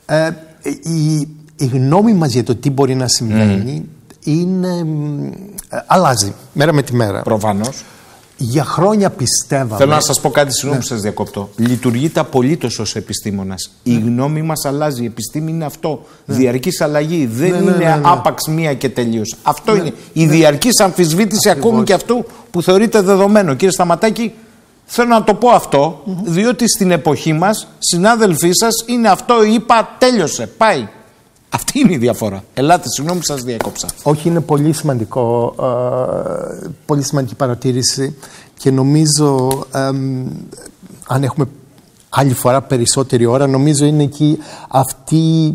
Η γνώμη μας για το τι μπορεί να συμβαίνει αλλάζει μέρα με τη μέρα. Προφανώς. Για χρόνια πιστεύαμε... Θέλω να σας πω κάτι, συγγνώμη που σας διακόπτω. Λειτουργείται απολύτως ως επιστήμονας. Η γνώμη μας αλλάζει. Η επιστήμη είναι αυτό. Διαρκής αλλαγή. Δεν είναι άπαξ μία και τελείως. Αυτό είναι. Η διαρκής αμφισβήτηση ακόμη και αυτού που θεωρείται δεδομένο. Κύριε Σταματάκη, θέλω να το πω αυτό, διότι στην εποχή μας συνάδελφοί σας είναι αυτό, είπα, τέλειωσε, πάει. Αυτή είναι η διαφορά. Ελάτε, συγγνώμη που σας διέκοψα. Όχι, είναι πολύ σημαντικό, πολύ σημαντική παρατήρηση και νομίζω αν έχουμε άλλη φορά περισσότερη ώρα, νομίζω είναι εκεί αυτή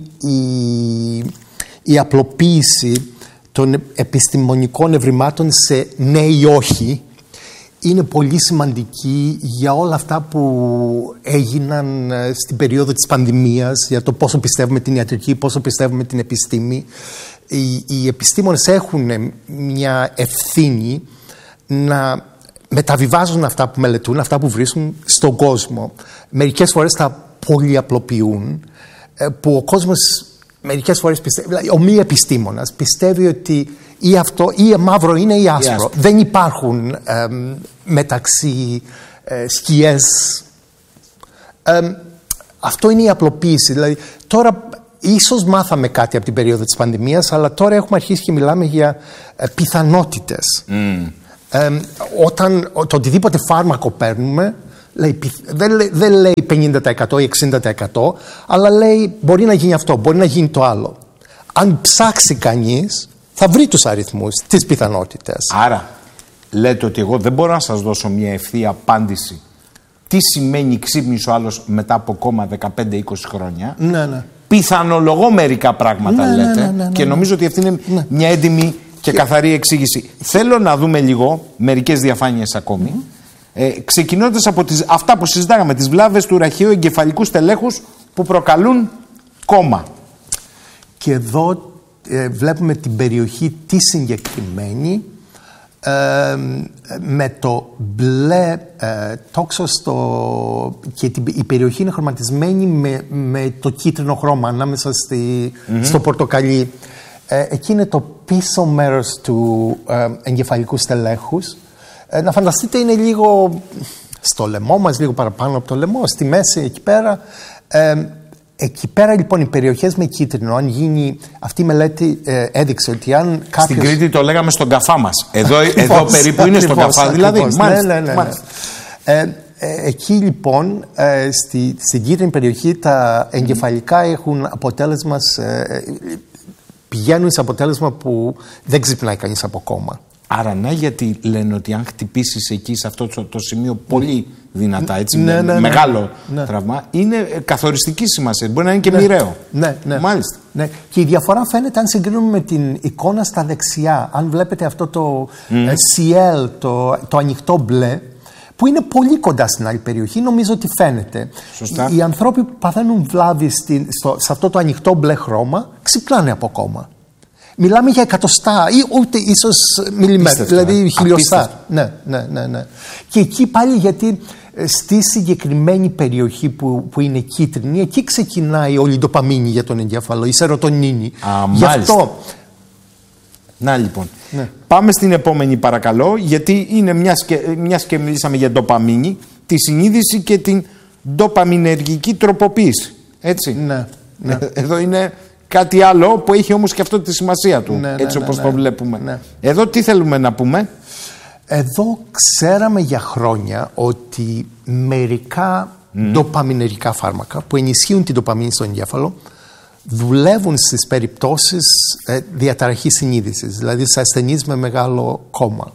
η απλοποίηση των επιστημονικών ευρημάτων σε ναι ή όχι είναι πολύ σημαντική για όλα αυτά που έγιναν στην περίοδο της πανδημίας, για το πόσο πιστεύουμε την ιατρική, πόσο πιστεύουμε την επιστήμη. Οι επιστήμονες έχουν μια ευθύνη να μεταβιβάζουν αυτά που μελετούν, αυτά που βρίσκουν στον κόσμο. Μερικές φορές τα πολυαπλοποιούν, που ο κόσμος μερικές φορές πιστεύει, ο μη επιστήμονας πιστεύει ότι ή αυτό ή μαύρο είναι ή άσπρο. Δεν υπάρχουν μεταξύ σκιές. Αυτό είναι η απλοποίηση. Δηλαδή, τώρα ίσως μάθαμε κάτι από την περίοδο της πανδημίας, αλλά τώρα έχουμε αρχίσει και μιλάμε για πιθανότητες. Όταν το οτιδήποτε φάρμακο παίρνουμε, δεν λέει 50% ή 60%, αλλά λέει μπορεί να γίνει αυτό, μπορεί να γίνει το άλλο. Αν ψάξει κανείς, θα βρει τους αριθμούς, τις πιθανότητες. Άρα, λέτε ότι εγώ δεν μπορώ να σας δώσω μια ευθεία απάντηση. Τι σημαίνει ξύπνησε ο άλλος μετά από ακόμα 15-20 χρόνια. Ναι. Πιθανολογώ μερικά πράγματα, λέτε. Και νομίζω ότι αυτή είναι μια έντιμη και καθαρή εξήγηση. Θέλω να δούμε λίγο μερικές διαφάνειες ακόμη. Ξεκινώντας από αυτά που συζητάγαμε, τις βλάβες του ραχαίου εγκεφαλικού στελέχους που προκαλούν κόμμα. Και εδώ βλέπουμε την περιοχή τη συγκεκριμένη, με το μπλε τόξο και η περιοχή είναι χρωματισμένη με το κίτρινο χρώμα ανάμεσα στο πορτοκαλί. Εκεί είναι το πίσω μέρος του εγκεφαλικού στελέχους. Να φανταστείτε, είναι λίγο στο λαιμό μας, λίγο παραπάνω από το λαιμό, στη μέση εκεί πέρα. Εκεί πέρα λοιπόν οι περιοχές με κίτρινο, αν γίνει αυτή η μελέτη, έδειξε ότι αν κάποιος... Στην Κρήτη το λέγαμε στον καφά μας. Εδώ περίπου είναι στον καφά, δηλαδή. Ναι. Εκεί λοιπόν στην κίτρινη περιοχή τα εγκεφαλικά έχουν αποτέλεσμα, πηγαίνουν σε αποτέλεσμα που δεν ξυπνάει κανείς από κόμμα. Άρα ναι, γιατί λένε ότι αν χτυπήσεις εκεί σε αυτό το σημείο πολύ δυνατά, έτσι, μεγάλο τραύμα, είναι καθοριστική σημασία. Μπορεί να είναι και μοιραίο. Ναι. Μάλιστα. Ναι. Και η διαφορά φαίνεται αν συγκρίνουμε με την εικόνα στα δεξιά. Αν βλέπετε αυτό το CL, το ανοιχτό μπλε, που είναι πολύ κοντά στην άλλη περιοχή, νομίζω ότι φαίνεται. Σωστά. Οι άνθρωποι που παθαίνουν βλάβη σε αυτό το ανοιχτό μπλε χρώμα ξυπνάνε από κόμμα. Μιλάμε για εκατοστά ή ούτε ίσως μιλιμέτρα, δηλαδή χιλιοστά. Ναι. Και εκεί πάλι, γιατί στη συγκεκριμένη περιοχή που είναι κίτρινη, εκεί ξεκινάει όλη η ντοπαμίνη για τον εγκέφαλο, η σερωτονίνη. Γι' αυτό... Να λοιπόν. Ναι. Πάμε στην επόμενη παρακαλώ, γιατί είναι μιας και μιλήσαμε για ντοπαμίνη, τη συνείδηση και την ντοπαμινεργική τροποποίηση. Έτσι. Ναι. Εδώ είναι κάτι άλλο που έχει όμως και αυτό τη σημασία του, έτσι όπως το βλέπουμε. Ναι. Εδώ τι θέλουμε να πούμε? Εδώ ξέραμε για χρόνια ότι μερικά ντοπαμινεργικά φάρμακα που ενισχύουν την ντοπαμίνη στο εγκέφαλο δουλεύουν στις περιπτώσεις διαταραχής συνείδησης, δηλαδή σε ασθενείς με μεγάλο κόμμα.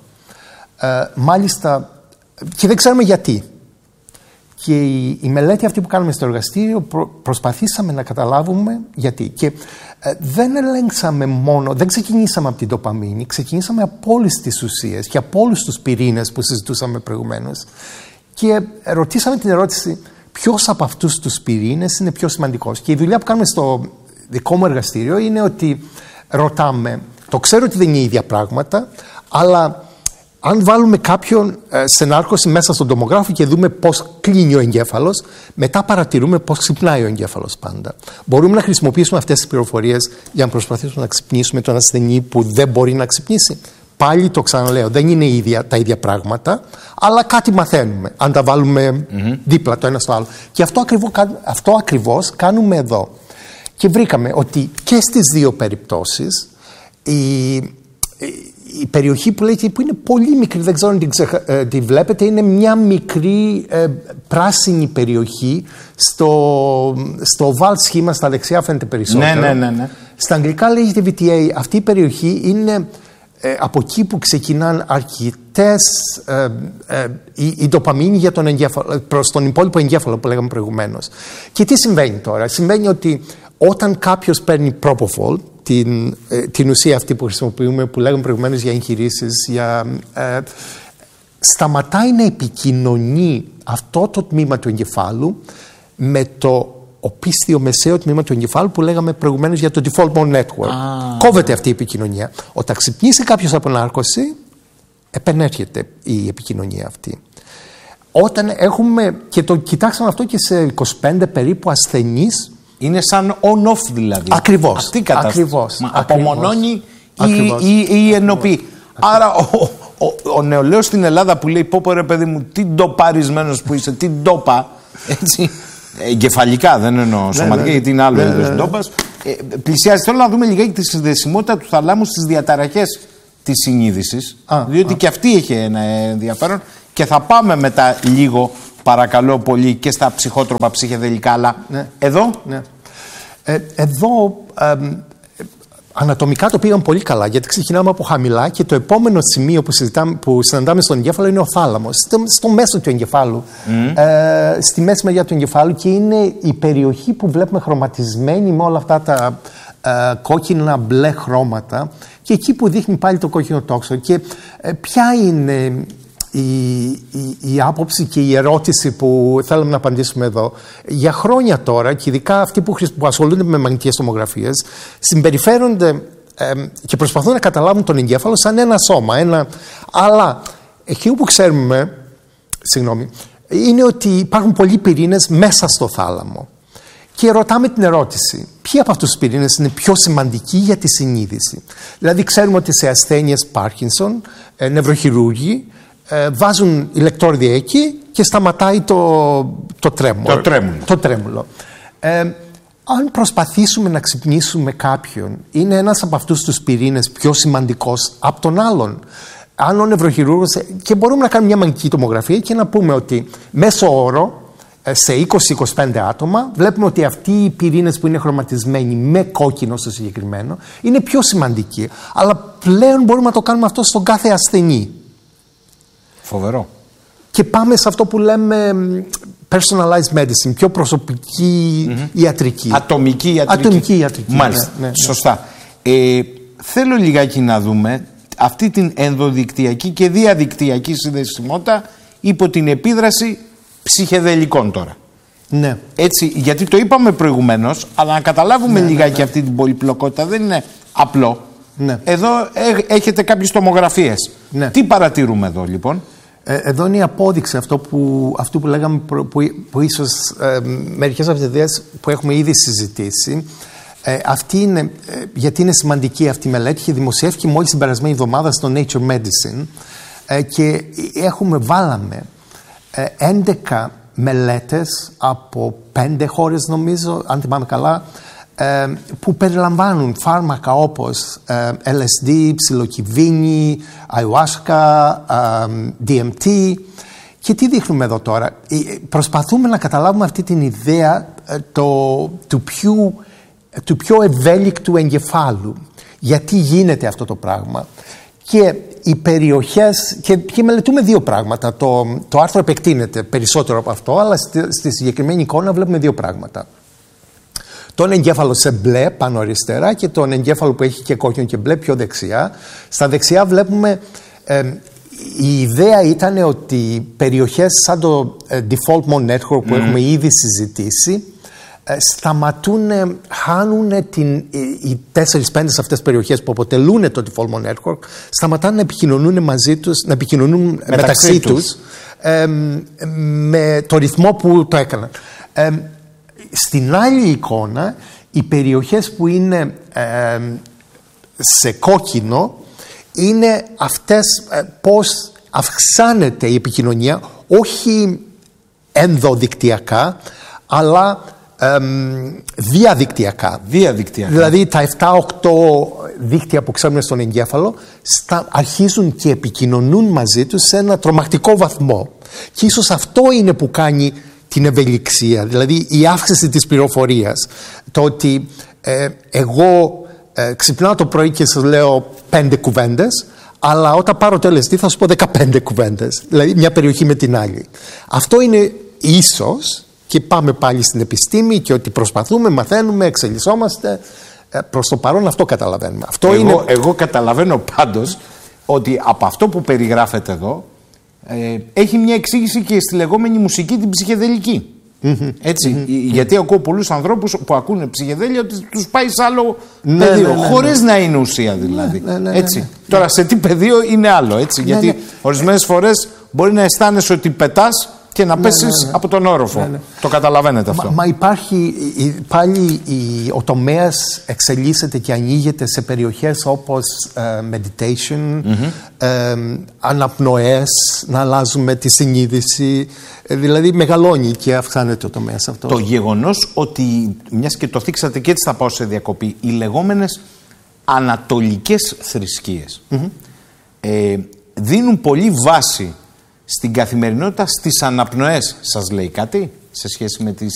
Μάλιστα, και δεν ξέρουμε γιατί. Και η μελέτη αυτή που κάνουμε στο εργαστήριο προσπαθήσαμε να καταλάβουμε γιατί. Και δεν ελέγξαμε μόνο, δεν ξεκινήσαμε από την ντοπαμίνη, ξεκινήσαμε από όλες τις ουσίες και από όλους τους πυρήνες που συζητούσαμε προηγουμένως. Και ρωτήσαμε την ερώτηση, ποιος από αυτούς τους πυρήνες είναι πιο σημαντικός. Και η δουλειά που κάνουμε στο δικό μου εργαστήριο είναι ότι ρωτάμε, το ξέρω ότι δεν είναι ίδια πράγματα, αλλά αν βάλουμε κάποιον σε νάρκωση μέσα στον τομογράφο και δούμε πώς κλείνει ο εγκέφαλος, μετά παρατηρούμε πώς ξυπνάει ο εγκέφαλος πάντα. Μπορούμε να χρησιμοποιήσουμε αυτές τις πληροφορίες για να προσπαθήσουμε να ξυπνήσουμε τον ασθενή που δεν μπορεί να ξυπνήσει. Πάλι το ξαναλέω, δεν είναι τα ίδια πράγματα, αλλά κάτι μαθαίνουμε αν τα βάλουμε δίπλα το ένα στο άλλο. Και αυτό ακριβώς κάνουμε εδώ. Και βρήκαμε ότι και στις δύο περιπτώσεις η περιοχή που λέγεται, που είναι πολύ μικρή, δεν ξέρω αν τη βλέπετε, είναι μια μικρή πράσινη περιοχή στο oval σχήμα στα δεξιά φαίνεται περισσότερο. Ναι. Στα αγγλικά λέγεται VTA. Αυτή η περιοχή είναι από εκεί που ξεκινάνε αρκετές η ντοπαμίνη για τον εγκέφαλο, προς τον υπόλοιπο εγκέφαλο που λέγαμε προηγουμένως. Και τι συμβαίνει τώρα? Συμβαίνει ότι όταν κάποιος παίρνει Propofol, την ουσία αυτή που χρησιμοποιούμε, που λέγαμε προηγουμένως για εγχειρήσεις, σταματάει να επικοινωνεί αυτό το τμήμα του εγκεφάλου με το οπίστιο μεσαίο τμήμα του εγκεφάλου που λέγαμε προηγουμένως για το default mode network. Κόβεται αυτή η επικοινωνία. Όταν ξυπνήσει κάποιος από νάρκωση, επενέρχεται η επικοινωνία αυτή. Όταν έχουμε, και το κοιτάξαμε αυτό και σε 25 περίπου ασθενείς Είναι σαν on-off δηλαδή. Ακριβώς. Αυτή η κατάσταση. Απομονώνει ή ενοποιεί. Άρα ο νεολαίος στην Ελλάδα που λέει πω ρε παιδί μου, τι ντοπαρισμένος που είσαι, τι ντόπα, έτσι, εγκεφαλικά δεν εννοώ σωματικά, γιατί είναι άλλο είδος ντόπας, πλησιάζει. Θέλω να δούμε λιγάκι τη συνδεσιμότητα του θαλάμου στις διαταραχές της συνείδησης, διότι και αυτή έχει ένα ενδιαφέρον, και θα πάμε μετά λίγο, παρακαλώ πολύ, και στα ψυχότροπα ψυχεδελικά, αλλά εδώ... Εδώ ανατομικά το πήγαν πολύ καλά, γιατί ξεκινάμε από χαμηλά και το επόμενο σημείο που συναντάμε στον εγκέφαλο είναι ο θάλαμος, στο μέσο του εγκεφάλου, στη μέση μεριά του εγκεφάλου, και είναι η περιοχή που βλέπουμε χρωματισμένη με όλα αυτά τα κόκκινα μπλε χρώματα, και εκεί που δείχνει πάλι το κόκκινο τόξο. Και ποια είναι η άποψη και η ερώτηση που θέλουμε να απαντήσουμε εδώ? Για χρόνια τώρα, και ειδικά αυτοί που ασχολούνται με μαγνητικές τομογραφίες, συμπεριφέρονται και προσπαθούν να καταλάβουν τον εγκέφαλο σαν ένα σώμα. Αλλά εκεί που ξέρουμε, είναι ότι υπάρχουν πολλοί πυρήνες μέσα στο θάλαμο. Και ρωτάμε την ερώτηση, ποιοι από αυτούς τους πυρήνες είναι πιο σημαντικοί για τη συνείδηση? Δηλαδή, ξέρουμε ότι σε ασθένειες Πάρκινσον, νευροχειρούργοι βάζουν ηλεκτρόδια εκεί και σταματάει το τρέμουλο. Αν προσπαθήσουμε να ξυπνήσουμε κάποιον, είναι ένας από αυτούς τους πυρήνες πιο σημαντικός από τον άλλον? Αν ο νευροχειρούργος, και μπορούμε να κάνουμε μια μαγνητική τομογραφία και να πούμε ότι μέσο όρο σε 20-25 άτομα βλέπουμε ότι αυτοί οι πυρήνες που είναι χρωματισμένοι με κόκκινο στο συγκεκριμένο είναι πιο σημαντικοί. Αλλά πλέον μπορούμε να το κάνουμε αυτό στον κάθε ασθενή. Φοβερό. Και πάμε σε αυτό που λέμε personalized medicine, πιο προσωπική ιατρική. Ατομική ιατρική. Μάλιστα. Ναι. Σωστά. Θέλω λιγάκι να δούμε αυτή την ενδοδικτυακή και διαδικτυακή συνδεσιμότητα υπό την επίδραση ψυχεδελικών τώρα. Ναι. Έτσι, γιατί το είπαμε προηγουμένως, αλλά να καταλάβουμε λιγάκι αυτή την πολυπλοκότητα δεν είναι απλό. Ναι. Εδώ έχετε κάποιες τομογραφίες. Ναι. Τι παρατηρούμε εδώ λοιπόν? Εδώ είναι η απόδειξη αυτού που λέγαμε που ίσως μερικές από τις ιδέες που έχουμε ήδη συζητήσει. Αυτή είναι, γιατί είναι σημαντική αυτή η μελέτη, είχε δημοσιεύτηκε μόλις την περασμένη εβδομάδα στο Nature Medicine, και βάλαμε 11 μελέτες από 5 χώρες, νομίζω, αν θυμάμαι καλά, που περιλαμβάνουν φάρμακα όπως LSD, ψιλοκυβίνη, ayahuasca, DMT. Και τι δείχνουμε εδώ τώρα? Προσπαθούμε να καταλάβουμε αυτή την ιδέα του πιο ευέλικτου εγκεφάλου. Γιατί γίνεται αυτό το πράγμα? Και οι περιοχές, και μελετούμε δύο πράγματα. Το άρθρο επεκτείνεται περισσότερο από αυτό, αλλά στη συγκεκριμένη εικόνα βλέπουμε δύο πράγματα. Τον εγκέφαλο σε μπλε πάνω αριστερά και τον εγκέφαλο που έχει και κόκκινο και μπλε πιο δεξιά. Στα δεξιά βλέπουμε, η ιδέα ήταν ότι περιοχές σαν το default mode network που έχουμε ήδη συζητήσει, χάνουν οι 4-5 αυτές περιοχές που αποτελούν το default mode network, σταματάνε να επικοινωνούν μαζί τους, να επικοινωνούν μεταξύ τους με το ρυθμό που το έκαναν. Στην άλλη εικόνα, οι περιοχές που είναι σε κόκκινο είναι αυτές πώς αυξάνεται η επικοινωνία, όχι ενδοδικτυακά, αλλά διαδικτυακά. Δηλαδή τα 7-8 δίκτυα που ξέρουμε στον εγκέφαλο αρχίζουν και επικοινωνούν μαζί τους σε ένα τρομακτικό βαθμό. Και ίσως αυτό είναι που κάνει την ευελιξία, δηλαδή η αύξηση της πληροφορίας. Το ότι εγώ ξυπνάω το πρωί και σας λέω 5 κουβέντες, αλλά όταν πάρω το LSD θα σου πω 15 κουβέντες, δηλαδή μια περιοχή με την άλλη. Αυτό είναι ίσως, και πάμε πάλι στην επιστήμη και ότι προσπαθούμε, μαθαίνουμε, εξελισσόμαστε. Προς το παρόν αυτό καταλαβαίνουμε. Εγώ καταλαβαίνω πάντως ότι από αυτό που περιγράφεται εδώ έχει μια εξήγηση και στη λεγόμενη μουσική την ψυχεδελική. Έτσι, γιατί ακούω πολλούς ανθρώπους που ακούνε ψυχεδέλεια ότι τους πάει σε άλλο πεδίο, χωρίς να είναι ουσία δηλαδή. Έτσι. Τώρα σε τι πεδίο είναι άλλο, έτσι, γιατί ορισμένες φορές μπορεί να αισθάνεσαι ότι πετάς και να πέσεις από τον όροφο. Το καταλαβαίνετε αυτό. Μα υπάρχει πάλι ο τομέας εξελίσσεται και ανοίγεται σε περιοχές όπως meditation, αναπνοές, να αλλάζουμε τη συνείδηση. Δηλαδή μεγαλώνει και αυξάνεται ο τομέας αυτό. Το γεγονός ότι, μιας και το θίξατε και έτσι θα πάω σε διακοπή, οι λεγόμενες ανατολικές θρησκείες δίνουν πολύ βάση στην καθημερινότητα στις αναπνοές. Σας λέει κάτι σε σχέση με τις